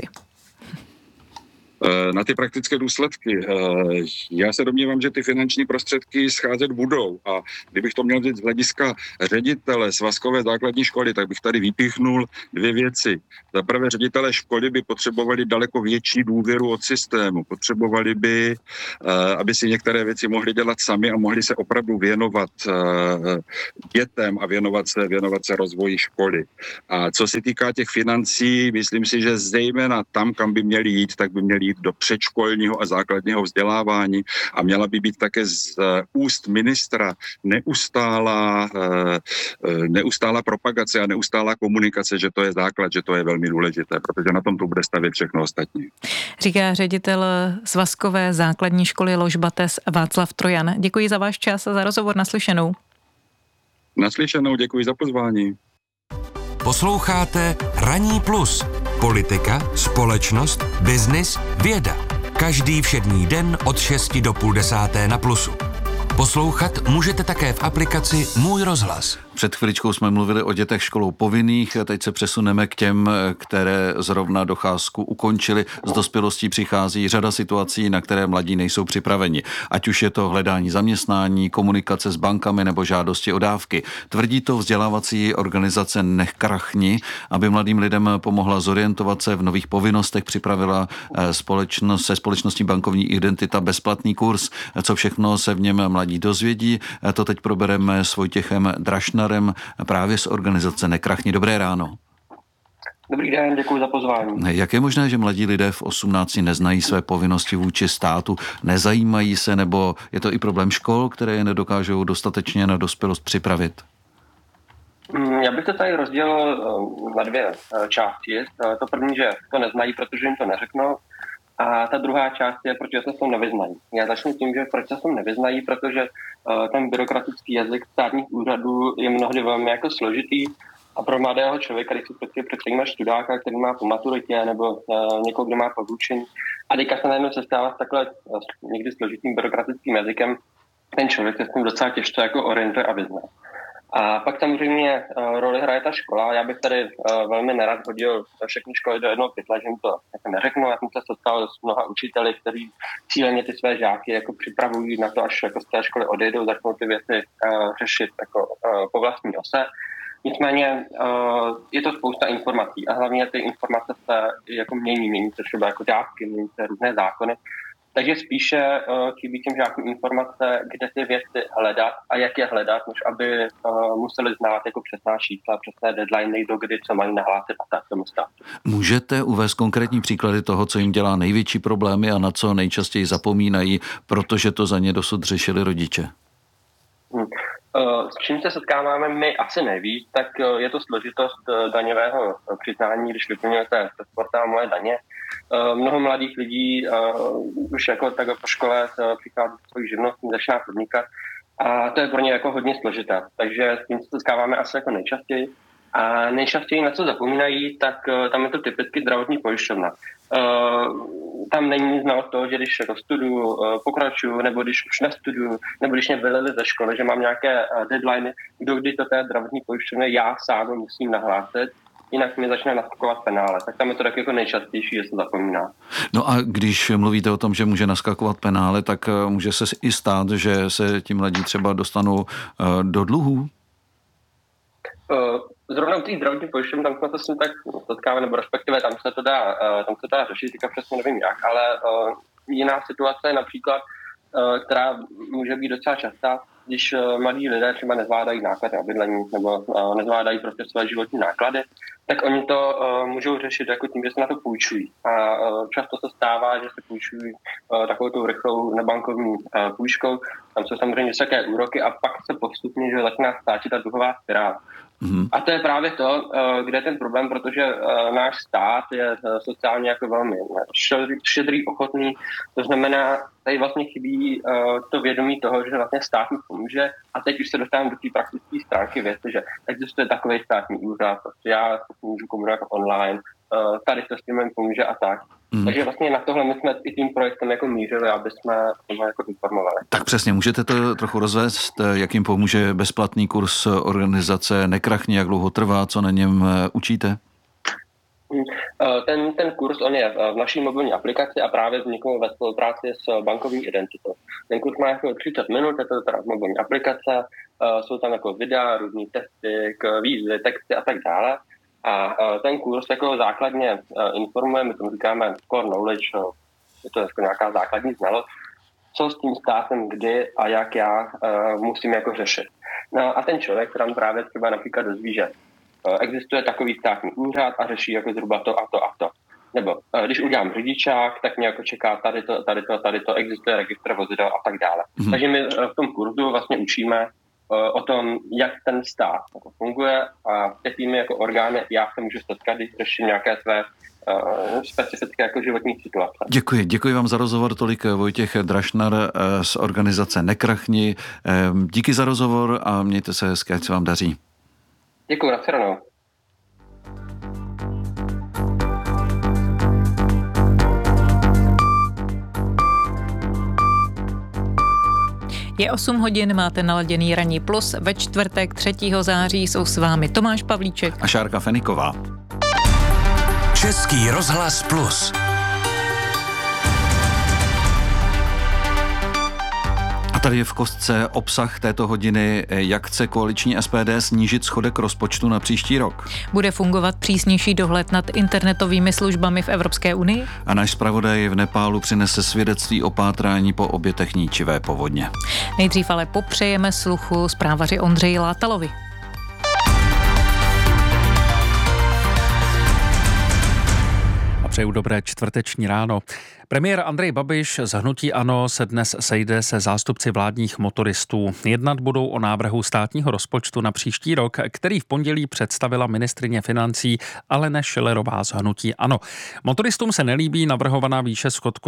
Na ty praktické důsledky. Já se domnívám, že ty finanční prostředky scházet budou a kdybych to měl vzít z hlediska ředitele svazkové základní školy, tak bych tady vypíchnul 2 věci. Za prvé, ředitelé školy by potřebovali daleko větší důvěru od systému. Potřebovali by, aby si některé věci mohli dělat sami a mohli se opravdu věnovat dětem a věnovat se rozvoji školy. A co se týká těch financí, myslím si, že zejména tam, kam by měli jít, tak by měli jít do předškolního a základního vzdělávání a měla by být také z úst ministra neustálá propagace a neustálá komunikace, že to je základ, že to je velmi důležité, protože na tom to bude stavět všechno ostatní. Říká ředitel svazkové základní školy Ložbates Václav Trojan. Děkuji za váš čas a za rozhovor. Naslyšenou. Naslyšenou, děkuji za pozvání. Posloucháte Ranní plus. Politika, společnost, biznis, věda. Každý všední den od 6 do 9:30 na Plusu. Poslouchat můžete také v aplikaci Můj rozhlas. Před chviličkou jsme mluvili o dětech školou povinných, teď se přesuneme k těm, které zrovna docházku ukončili. Z dospělostí přichází řada situací, na které mladí nejsou připraveni. Ať už je to hledání zaměstnání, komunikace s bankami nebo žádosti o dávky. Tvrdí to vzdělávací organizace Nech krachni, aby mladým lidem pomohla zorientovat se v nových povinnostech, připravila se společností Bankovní identita bezplatný kurz. Co všechno se v něm mladí dozvědí, to teď probereme s Vojtěchem Drašnarem, právě z organizace Nekrachni. Dobré ráno. Dobrý den, děkuji za pozvání. Jak je možné, že mladí lidé v 18 neznají své povinnosti vůči státu, nezajímají se, nebo je to i problém škol, které je nedokážou dostatečně na dospělost připravit? Já bych to tady rozdělil na 2 části. To první, že to neznají, protože jim to neřeknou. A ta druhá část je, protože se v tom nevyznají. Já začnu tím, že proč se v tom nevyznají, protože ten byrokratický jazyk státních úřadů je mnohdy velmi jako složitý a pro mladého člověka, když si představíš studáka, který má po maturitě nebo někoho, kdo má povyučení a teďka se najednou sestává s takhle někdy složitým byrokratickým jazykem, ten člověk se s tím docela těžko jako orientuje a vyzná. A pak samozřejmě roli hraje ta škola. Já bych tady velmi nerad hodil všechny školy do jednoho pytle, že jim to jako neřeknu. Já jsem se setkal s mnoha učiteli, kteří cíleně ty své žáky jako připravují na to, až jako z té školy odejdou, začnou ty věci řešit jako po vlastní ose. Nicméně je to spousta informací a hlavně ty informace se jako mění se třeba jako dávky, mění se různé zákony. Takže spíše chybí těm žákům informace, kde ty věci hledat a jak je hledat, než aby museli znát jako přesná čísla, přesné deadline, do kdy co mají nahlásit a tak tomu státu. Můžete uvést konkrétní příklady toho, co jim dělá největší problémy a na co nejčastěji zapomínají, protože to za ně dosud řešili rodiče? S čím se setkáváme my asi nejvíc, tak je to složitost daňového přiznání, když vyplňujete portál Moje daně. Mnoho mladých lidí už jako tak po škole přichází svoji živnost, začíná podnikat a to je pro ně jako hodně složité. Takže s tím se setkáváme asi jako nejčastěji. A nejčastěji na co zapomínají, tak tam je to typicky zdravotní pojišťovna. Tam není znalost toho, že když jako studuju, pokračuju, nebo když už nestuduju, nebo když mě vylili ze školy, že mám nějaké deadliny, kdy to té zdravotní pojišťovny já sám musím nahlásit, jinak mi začne naskakovat penále. Tak tam je to tak jako nejčastější, že se zapomíná. No a když mluvíte o tom, že může naskakovat penále, tak může se i stát, že se ti mladí třeba dostanou do dluhů? Zrovna u té zdravotní pojišťovny, tam jsme se tak setkáme, nebo respektive tam se to dá řešit, teďka přesně nevím jak, ale jiná situace je například, která může být docela častá, když mladí lidé třeba nezvládají náklady na bydlení nebo nezvládají prostě své životní náklady, tak oni to můžou řešit jako tím, že se na to půjčují. A často se stává, že se půjčují takovou tou rychlou nebankovní půjčkou. Tam jsou samozřejmě vysoké úroky a pak se postupně že začíná stáčet ta dluhová spirála. A to je právě to, kde je ten problém, protože náš stát je sociálně jako velmi štědrý, ochotný. To znamená, tady vlastně chybí to vědomí toho, že vlastně stát mi pomůže. A teď už se dostávám do té praktické stránky věci, že existuje takový státní úřad, prostě já můžu komunikovat online, tady to s tím pomůže a tak. Takže vlastně na tohle my jsme i tím projektem jako mířili, aby jsme jako informovali. Tak přesně, můžete to trochu rozvést, jak jim pomůže bezplatný kurz organizace Nekrachni, jak dlouho trvá, co na něm učíte? Ten kurz, on je v naší mobilní aplikaci a právě vznikl ve spolupráci s bankovní identitou. Ten kurz má jako 30 minut, je to teda mobilní aplikace, jsou tam jako videa, různý testy, výzvy, texty a tak dále. A ten kurz jako základně informuje, my tomu říkáme core knowledge, je to jako nějaká základní znalost, co s tím státem, kdy a jak já musím jako řešit. No a ten člověk tam právě třeba například dozví, že existuje takový státní úřad a řeší jako zhruba to a to a to. Nebo když udělám řidičák, tak mě jako čeká tady to, existuje registr vozidel a tak dále. Takže my v tom kurzu vlastně učíme o tom, jak ten stát funguje a jakými jako orgány já se můžu setkat, když řeším nějaké své specifické jako životní situace. Děkuji vám za rozhovor, tolik Vojtěch Drašnar z organizace Nekrachni. Díky za rozhovor a mějte se hezky, ať se vám daří. Děkuji, nashledanou. Je 8 hodin, máte naladěný Ranní plus. Ve čtvrtek 3. září jsou s vámi Tomáš Pavlíček a Šárka Feniková. Český rozhlas plus. A tady je v kostce obsah této hodiny, jak chce koaliční SPD snížit schodek rozpočtu na příští rok. Bude fungovat přísnější dohled nad internetovými službami v Evropské unii? A náš zpravodaj v Nepálu přinese svědectví o pátrání po obětech ničivé povodně. Nejdřív ale popřejeme sluchu zprávaři Ondřeji Látalovi. Přeju dobré čtvrteční ráno. Premiér Andrej Babiš z hnutí ANO se dnes sejde se zástupci vládních motoristů. Jednat budou o návrhu státního rozpočtu na příští rok, který v pondělí představila ministryně financí Alena Schillerová z hnutí ANO. Motoristům se nelíbí navrhovaná výše schodku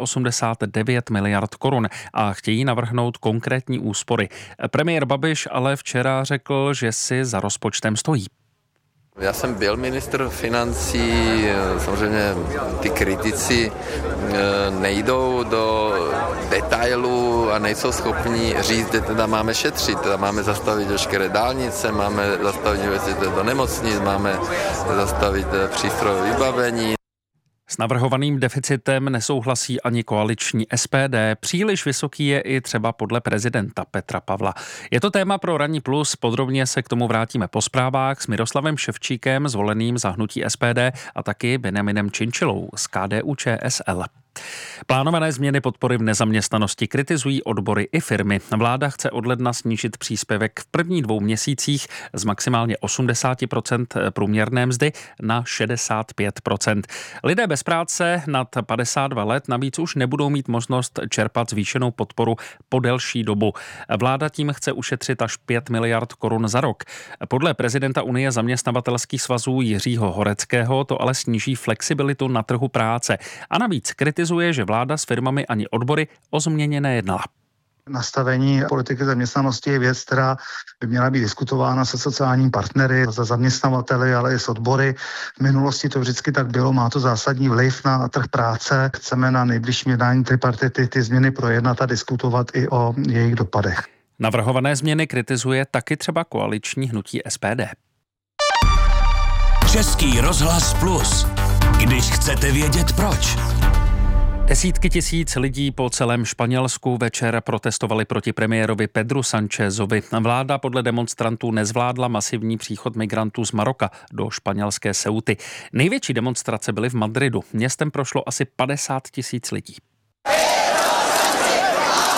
389 miliard korun a chtějí navrhnout konkrétní úspory. Premiér Babiš ale včera řekl, že si za rozpočtem stojí. Já jsem byl ministr financí, samozřejmě ty kritici nejdou do detailů a nejsou schopni říct, že teda máme šetřit, teda máme zastavit veškeré dálnice, máme zastavit investice do nemocnic, máme zastavit přístrojové vybavení. S navrhovaným deficitem nesouhlasí ani koaliční SPD. Příliš vysoký je i třeba podle prezidenta Petra Pavla. Je to téma pro Ranní plus, podrobně se k tomu vrátíme po zprávách s Miroslavem Ševčíkem, zvoleným za hnutí SPD, a taky Benjaminem Činčilou z KDU-ČSL. Plánované změny podpory v nezaměstnanosti kritizují odbory i firmy. Vláda chce od ledna snížit příspěvek v prvních 2 měsících z maximálně 80% průměrné mzdy na 65%. Lidé bez práce nad 52 let navíc už nebudou mít možnost čerpat zvýšenou podporu po delší dobu. Vláda tím chce ušetřit až 5 miliard korun za rok. Podle prezidenta Unie zaměstnavatelských svazů Jiřího Horeckého to ale sníží flexibilitu na trhu práce. A navíc kritizuje, že vláda s firmami ani odbory o změně nejednala. Nastavení politiky zaměstnanosti je věc, která by měla být diskutována se sociálními partnery, se zaměstnavateli, ale i s odbory. V minulosti to vždycky tak bylo, má to zásadní vliv na trh práce. Chceme na nejbližším jednání tripartity ty změny projednat a diskutovat i o jejich dopadech. Navrhované změny kritizuje taky třeba koaliční hnutí SPD. Český rozhlas plus. Když chcete vědět proč. Desítky tisíc lidí po celém Španělsku večer protestovali proti premiérovi Pedru Sánchezovi. Vláda podle demonstrantů nezvládla masivní příchod migrantů z Maroka do španělské Ceuty. Největší demonstrace byly v Madridu. Městem prošlo asi 50 000 lidí.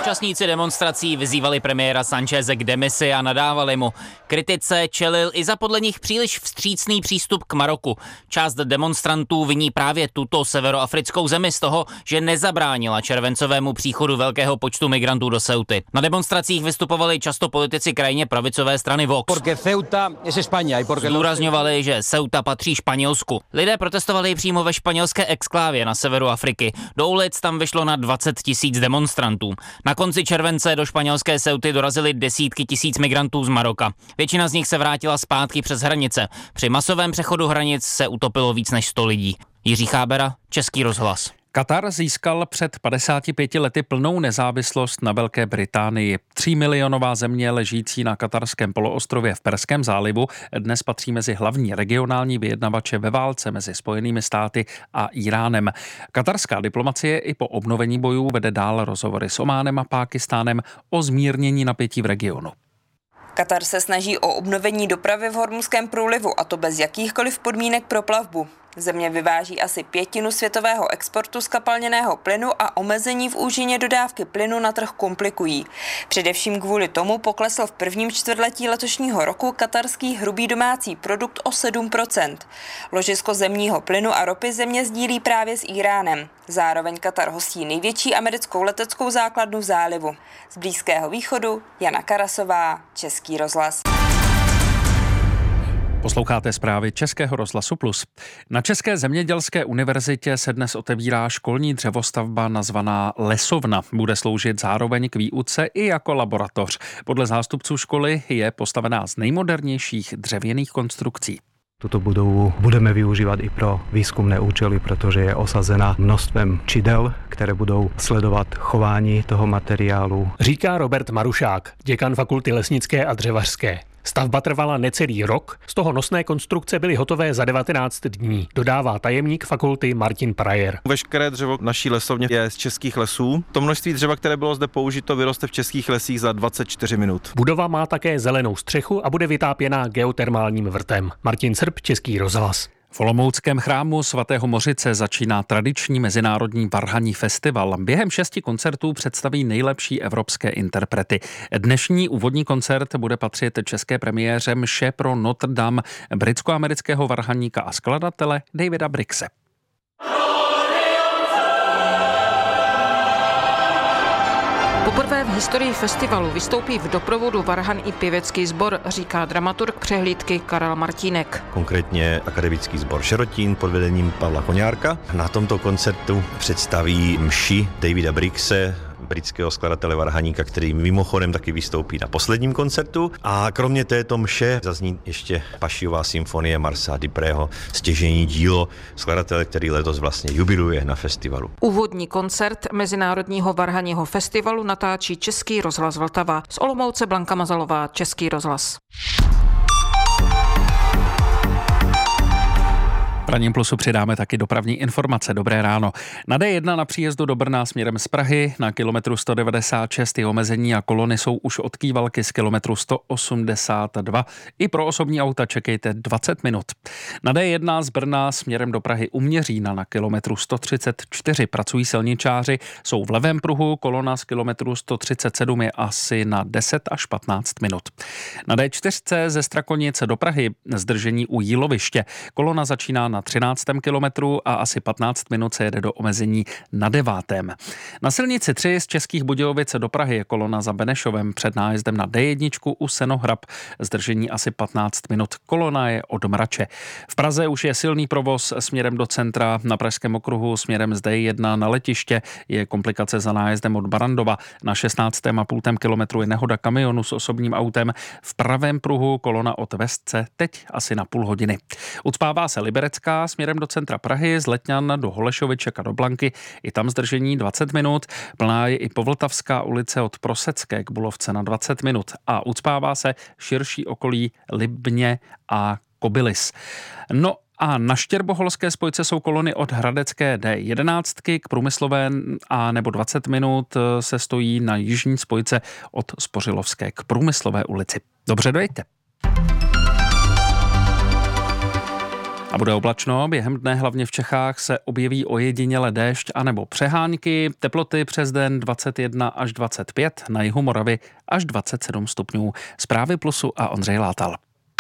Účastníci demonstrací vyzývali premiéra Sancheze k demisi a nadávali mu. Kritice čelil i za podle nich příliš vstřícný přístup k Maroku. Část demonstrantů viní právě tuto severoafrickou zemi z toho, že nezabránila červencovému příchodu velkého počtu migrantů do Ceuty. Na demonstracích vystupovali často politici krajně pravicové strany Vox. Zdůrazňovali, že Ceuta patří Španělsku. Lidé protestovali přímo ve španělské exklávě na severu Afriky. Do ulic tam vyšlo na 20 000 demonstrantů. Na konci července do španělské Ceuty dorazily desítky tisíc migrantů z Maroka. Většina z nich se vrátila zpátky přes hranice. Při masovém přechodu hranic se utopilo víc než 100 lidí. Jiří Chábera, Český rozhlas. Katar získal před 55 lety plnou nezávislost na Velké Británii. 3milionová země ležící na katarském poloostrově v Perském zálivu dnes patří mezi hlavní regionální vyjednavače ve válce mezi Spojenými státy a Iránem. Katarská diplomacie i po obnovení bojů vede dál rozhovory s Ománem a Pákistánem o zmírnění napětí v regionu. Katar se snaží o obnovení dopravy v Hormuzském průlivu, a to bez jakýchkoliv podmínek pro plavbu. Země vyváží asi 1/5 světového exportu skapalněného plynu a omezení v úžině dodávky plynu na trh komplikují. Především kvůli tomu poklesl v prvním čtvrtletí letošního roku katarský hrubý domácí produkt o 7%. Ložisko zemního plynu a ropy země sdílí právě s Iránem. Zároveň Katar hostí největší americkou leteckou základnu v zálivu. Z Blízkého východu Jana Karasová, Český rozhlas. Posloucháte zprávy Českého rozhlasu Plus. Na České zemědělské univerzitě se dnes otevírá školní dřevostavba nazvaná Lesovna. Bude sloužit zároveň k výuce i jako laboratoř. Podle zástupců školy je postavená z nejmodernějších dřevěných konstrukcí. Tuto budovu budeme využívat i pro výzkumné účely, protože je osazena množstvem čidel, které budou sledovat chování toho materiálu. Říká Robert Marušák, děkan fakulty lesnické a dřevařské. Stavba trvala necelý rok, z toho nosné konstrukce byly hotové za 19 dní, dodává tajemník fakulty Martin Prajer. Veškeré dřevo v naší lesovně je z českých lesů. To množství dřeva, které bylo zde použito, vyroste v českých lesích za 24 minut. Budova má také zelenou střechu a bude vytápěná geotermálním vrtem. Martin Srb, Český rozhlas. V olomouckém chrámu svatého Mořice začíná tradiční mezinárodní varhanní festival. Během 6 koncertů představí nejlepší evropské interprety. Dnešní úvodní koncert bude patřit české premiéře Mše pro Notre Dame britsko-amerického varhaníka a skladatele Davida Brixe. Poprvé v historii festivalu vystoupí v doprovodu varhan i pěvecký sbor, říká dramaturg přehlídky Karel Martínek. Konkrétně akademický sbor Šerotín pod vedením Pavla Koňárka. Na tomto koncertu představí mši Davida Brixe, britského skladatele varhaníka, který mimochodem taky vystoupí na posledním koncertu. A kromě této mše zazní ještě Pašiová symfonie Marsa Dupreho, stěžejní dílo skladatele, který letos vlastně jubiluje na festivalu. Úvodní koncert Mezinárodního varhaního festivalu natáčí Český rozhlas Vltava. Z Olomouce Blanka Mazalová, Český rozhlas. Praním Plusu přidáme taky dopravní informace. Dobré ráno. Na D1 na příjezdu do Brna směrem z Prahy na kilometru 196 omezení a kolony jsou už od Kývalky z kilometru 182. I pro osobní auta čekejte 20 minut. Na D1 z Brna směrem do Prahy u Měřína na kilometru 134 pracují silničáři. Jsou v levém pruhu, kolona z kilometru 137 je asi na 10 až 15 minut. Na D4 ze Strakonic do Prahy zdržení u Jíloviště. Kolona začíná na 13. kilometru a asi 15 minut se jede do omezení na 9. Na silnici 3 z Českých Budějovic do Prahy je kolona za Benešovem před nájezdem na D1 u Senohrab. Zdržení asi 15 minut. Kolona je od Mrače. V Praze už je silný provoz směrem do centra. Na Pražském okruhu směrem z D1 na letiště je komplikace za nájezdem od Barandova. Na 16,5 kilometru je nehoda kamionu s osobním autem. V pravém pruhu kolona od Vestce teď asi na půl hodiny. Ucpává se Liberecká směrem do centra Prahy, z Letňan do Holešoviček a do Blanky. I tam zdržení 20 minut. Plná je i Povltavská ulice od Prosecké k Bulovce na 20 minut. A ucpává se širší okolí Libně a Kobylis. No a na Štěrboholské spojce jsou kolony od Hradecké D11 k Průmyslové a nebo 20 minut se stojí na jižní spojce od Spořilovské k Průmyslové ulici. Dobře, dojďte. A bude oblačno, během dne hlavně v Čechách se objeví ojediněle déšť anebo přehánky, teploty přes den 21 až 25, na jihu Moravy až 27 stupňů. Zprávy Plusu a Ondřej Látal.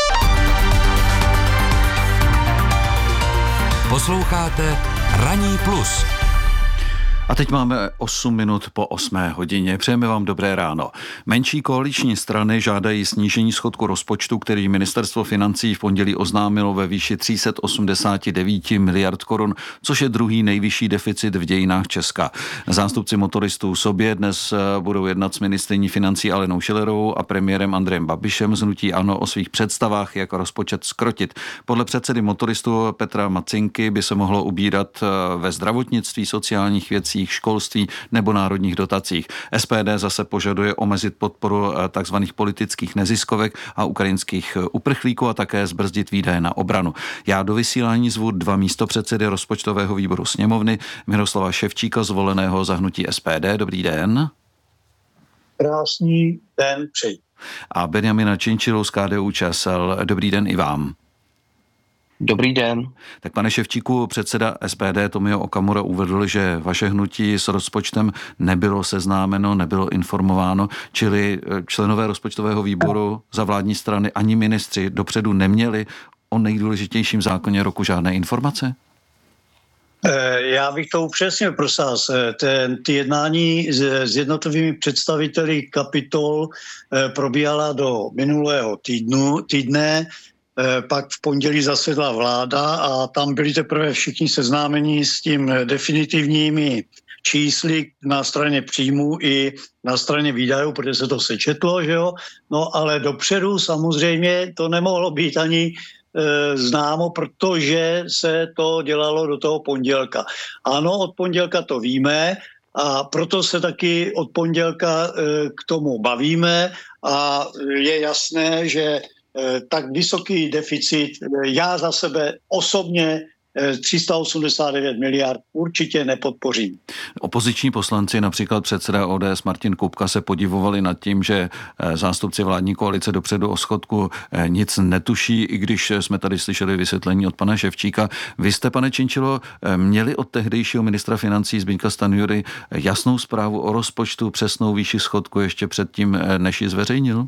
Posloucháte Ranní plus. A teď máme 8 minut po 8 hodině. Přejeme vám dobré ráno. Menší koaliční strany žádají snížení schodku rozpočtu, který ministerstvo financí v pondělí oznámilo ve výši 389 miliard korun, což je druhý nejvyšší deficit v dějinách Česka. Zástupci motoristů sobě dnes budou jednat s ministryní financí Alenou Schillerovou a premiérem Andrejem Babišem z hnutí ANO o svých představách, jak rozpočet zkrotit. Podle předsedy motoristů Petra Macinky by se mohlo ubírat ve zdravotnictví, sociálních věcích, školství nebo národních dotacích. SPD zase požaduje omezit podporu tzv. Politických neziskovek a ukrajinských uprchlíků a také zbrzdit výdaje na obranu. Já do vysílání zvu dva místopředsedy rozpočtového výboru sněmovny, Miroslava Ševčíka, zvoleného za hnutí SPD. Dobrý den. Krásný den přeji. A Benjamina Činčilu z KDU-ČSL. Dobrý den i vám. Dobrý den. Tak pane Ševčíku, předseda SPD Tomio Okamura uvedl, že vaše hnutí s rozpočtem nebylo seznámeno, nebylo informováno, čili členové rozpočtového výboru za vládní strany ani ministři dopředu neměli o nejdůležitějším zákoně roku žádné informace? Já bych to upřesnil, prosím vás. Ty jednání s jednotlivými představiteli kapitol probíhala do minulého týdne. Pak v pondělí zasedla vláda a tam byli teprve všichni seznámeni s tím definitivními čísly na straně příjmů i na straně výdajů, protože se to sečetlo, že jo. No ale dopředu samozřejmě to nemohlo být ani známo, protože se to dělalo do toho pondělka. Ano, od pondělka to víme a proto se taky od pondělka k tomu bavíme a je jasné, že tak vysoký deficit, já za sebe osobně 389 miliard určitě nepodpořím. Opoziční poslanci, například předseda ODS Martin Kupka, se podivovali nad tím, že zástupci vládní koalice dopředu o schodku nic netuší, i když jsme tady slyšeli vysvětlení od pana Ševčíka. Vy jste, pane Činčilo, měli od tehdejšího ministra financí Zbyňka Stanjury jasnou zprávu o rozpočtu, přesnou výši schodku ještě předtím, než ji zveřejnil?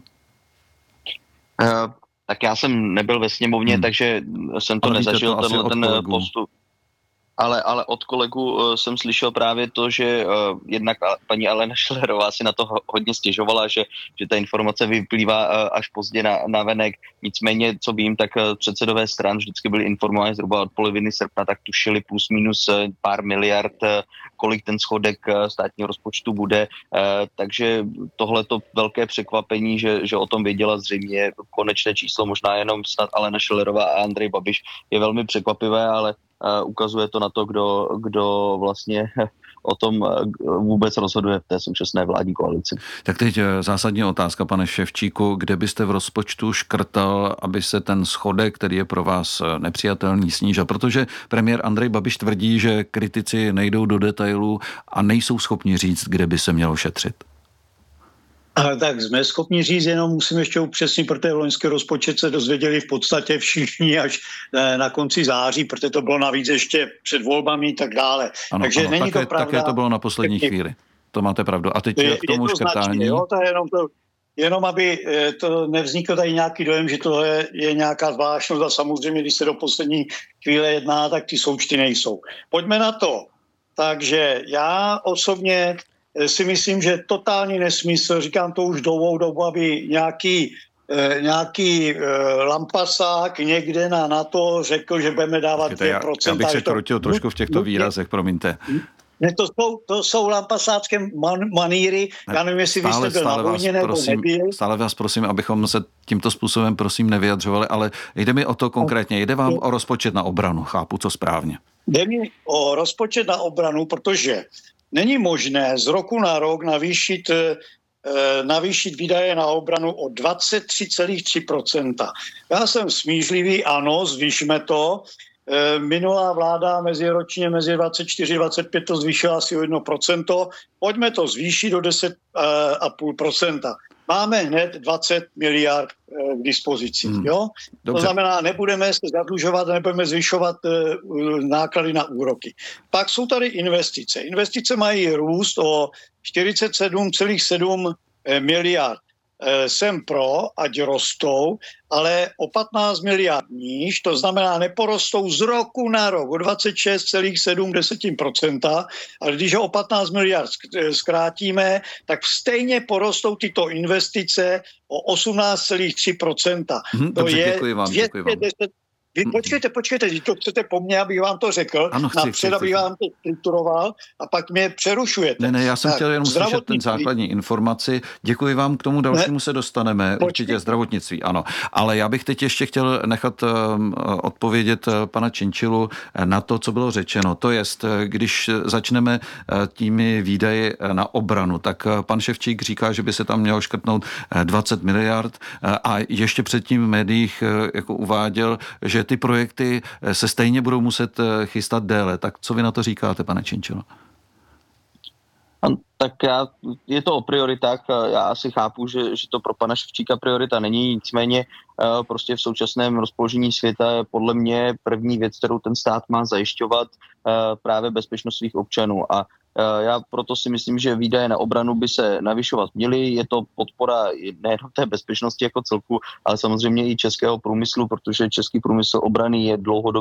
Tak já jsem nebyl ve sněmovně, takže jsem to nezažil, ten postup. Ale od kolegu jsem slyšel právě to, že jednak paní Alena Schillerová si na to hodně stěžovala, že ta informace vyplývá až pozdě na venek. Nicméně, co vím, tak předsedové stran vždycky byli informováni zhruba od poloviny srpna, tak tušili plus minus pár miliard, kolik ten schodek státního rozpočtu bude. Takže tohleto velké překvapení, že o tom věděla zřejmě konečné číslo, možná jenom snad Alena Schillerová a Andrej Babiš, je velmi překvapivé, ale ukazuje to na to, kdo vlastně o tom vůbec rozhoduje v té současné vládní koalici. Tak teď zásadní otázka, pane Ševčíku, kde byste v rozpočtu škrtal, aby se ten schodek, který je pro vás nepřijatelný, snížil? Protože premiér Andrej Babiš tvrdí, že kritici nejdou do detailů a nejsou schopni říct, kde by se mělo šetřit. Tak jsme schopni říct, jenom musím ještě upřesnit, protože loňský rozpočet se dozvěděli v podstatě všichni až na konci září, protože to bylo navíc ještě před volbami a tak dále. Ano, takže ano, není to pravda. Také to bylo na poslední chvíli. To máte pravdu. A teď k tomu škrtání. Jo, to je jenom aby to nevznikl tady nějaký dojem, že to je nějaká zvláštnost a samozřejmě, když se do poslední chvíle jedná, tak ty součty nejsou. Pojďme na to. Takže já osobně si myslím, že totální nesmysl, říkám to už dlouhou dobu, aby nějaký lampasák někde na to řekl, že budeme dávat 2%. Já bych se krutil trošku v těchto výrazech, promiňte. Ne, to jsou lampasácké maníry, já nevím, jestli vy jste byl na vojně nebo nebyl. Stále vás prosím, abychom se tímto způsobem prosím nevyjadřovali, ale jde mi o to konkrétně, jde vám o rozpočet na obranu, chápu, co správně. Jde mi o rozpočet na obranu, protože není možné z roku na rok navýšit výdaje na obranu o 23,3%. Já jsem smířlivý, ano, zvýšme to. Minulá vláda meziročně mezi 24 a 25 to zvýšila asi o 1%. Pojďme to zvýšit do 10,5%. máme hned 20 miliard k dispozici. Jo? To znamená, nebudeme se zadlužovat, nebudeme zvyšovat náklady na úroky. Pak jsou tady investice. Investice mají růst o 47,7 miliard. Jsem pro, ať rostou, ale o 15 miliard níž, to znamená neporostou z roku na rok o 26,7%, ale když ho o 15 miliard zkrátíme, tak stejně porostou tyto investice o 18,3%. To je děkuji vám. Vy počkejte, když to chcete po mně, abych vám to řekl, napřed, abych vám to strukturoval a pak mě přerušujete. Ne, já jsem chtěl jenom slyšet ten základní informaci. Děkuji vám, k tomu dalšímu se dostaneme, určitě zdravotnictví, ano. Ale já bych teď ještě chtěl nechat odpovědět pana Cienciulu na to, co bylo řečeno. To jest, když začneme těmi výdaji na obranu, tak pan Ševčík říká, že by se tam mělo škrtnout 20 miliard a ještě předtím v médiích jako uváděl, že ty projekty se stejně budou muset chystat déle. Tak co vy na to říkáte, pane Cienciulu? Tak je to o prioritách. Já asi chápu, že to pro pana Ševčíka priorita není, nicméně prostě v současném rozpoložení světa je podle mě první věc, kterou ten stát má zajišťovat právě bezpečnost svých občanů. A já proto si myslím, že výdaje na obranu by se navyšovat měly. Je to podpora nejen té bezpečnosti jako celku, ale samozřejmě i českého průmyslu, protože český průmysl obrany je dlouhodobě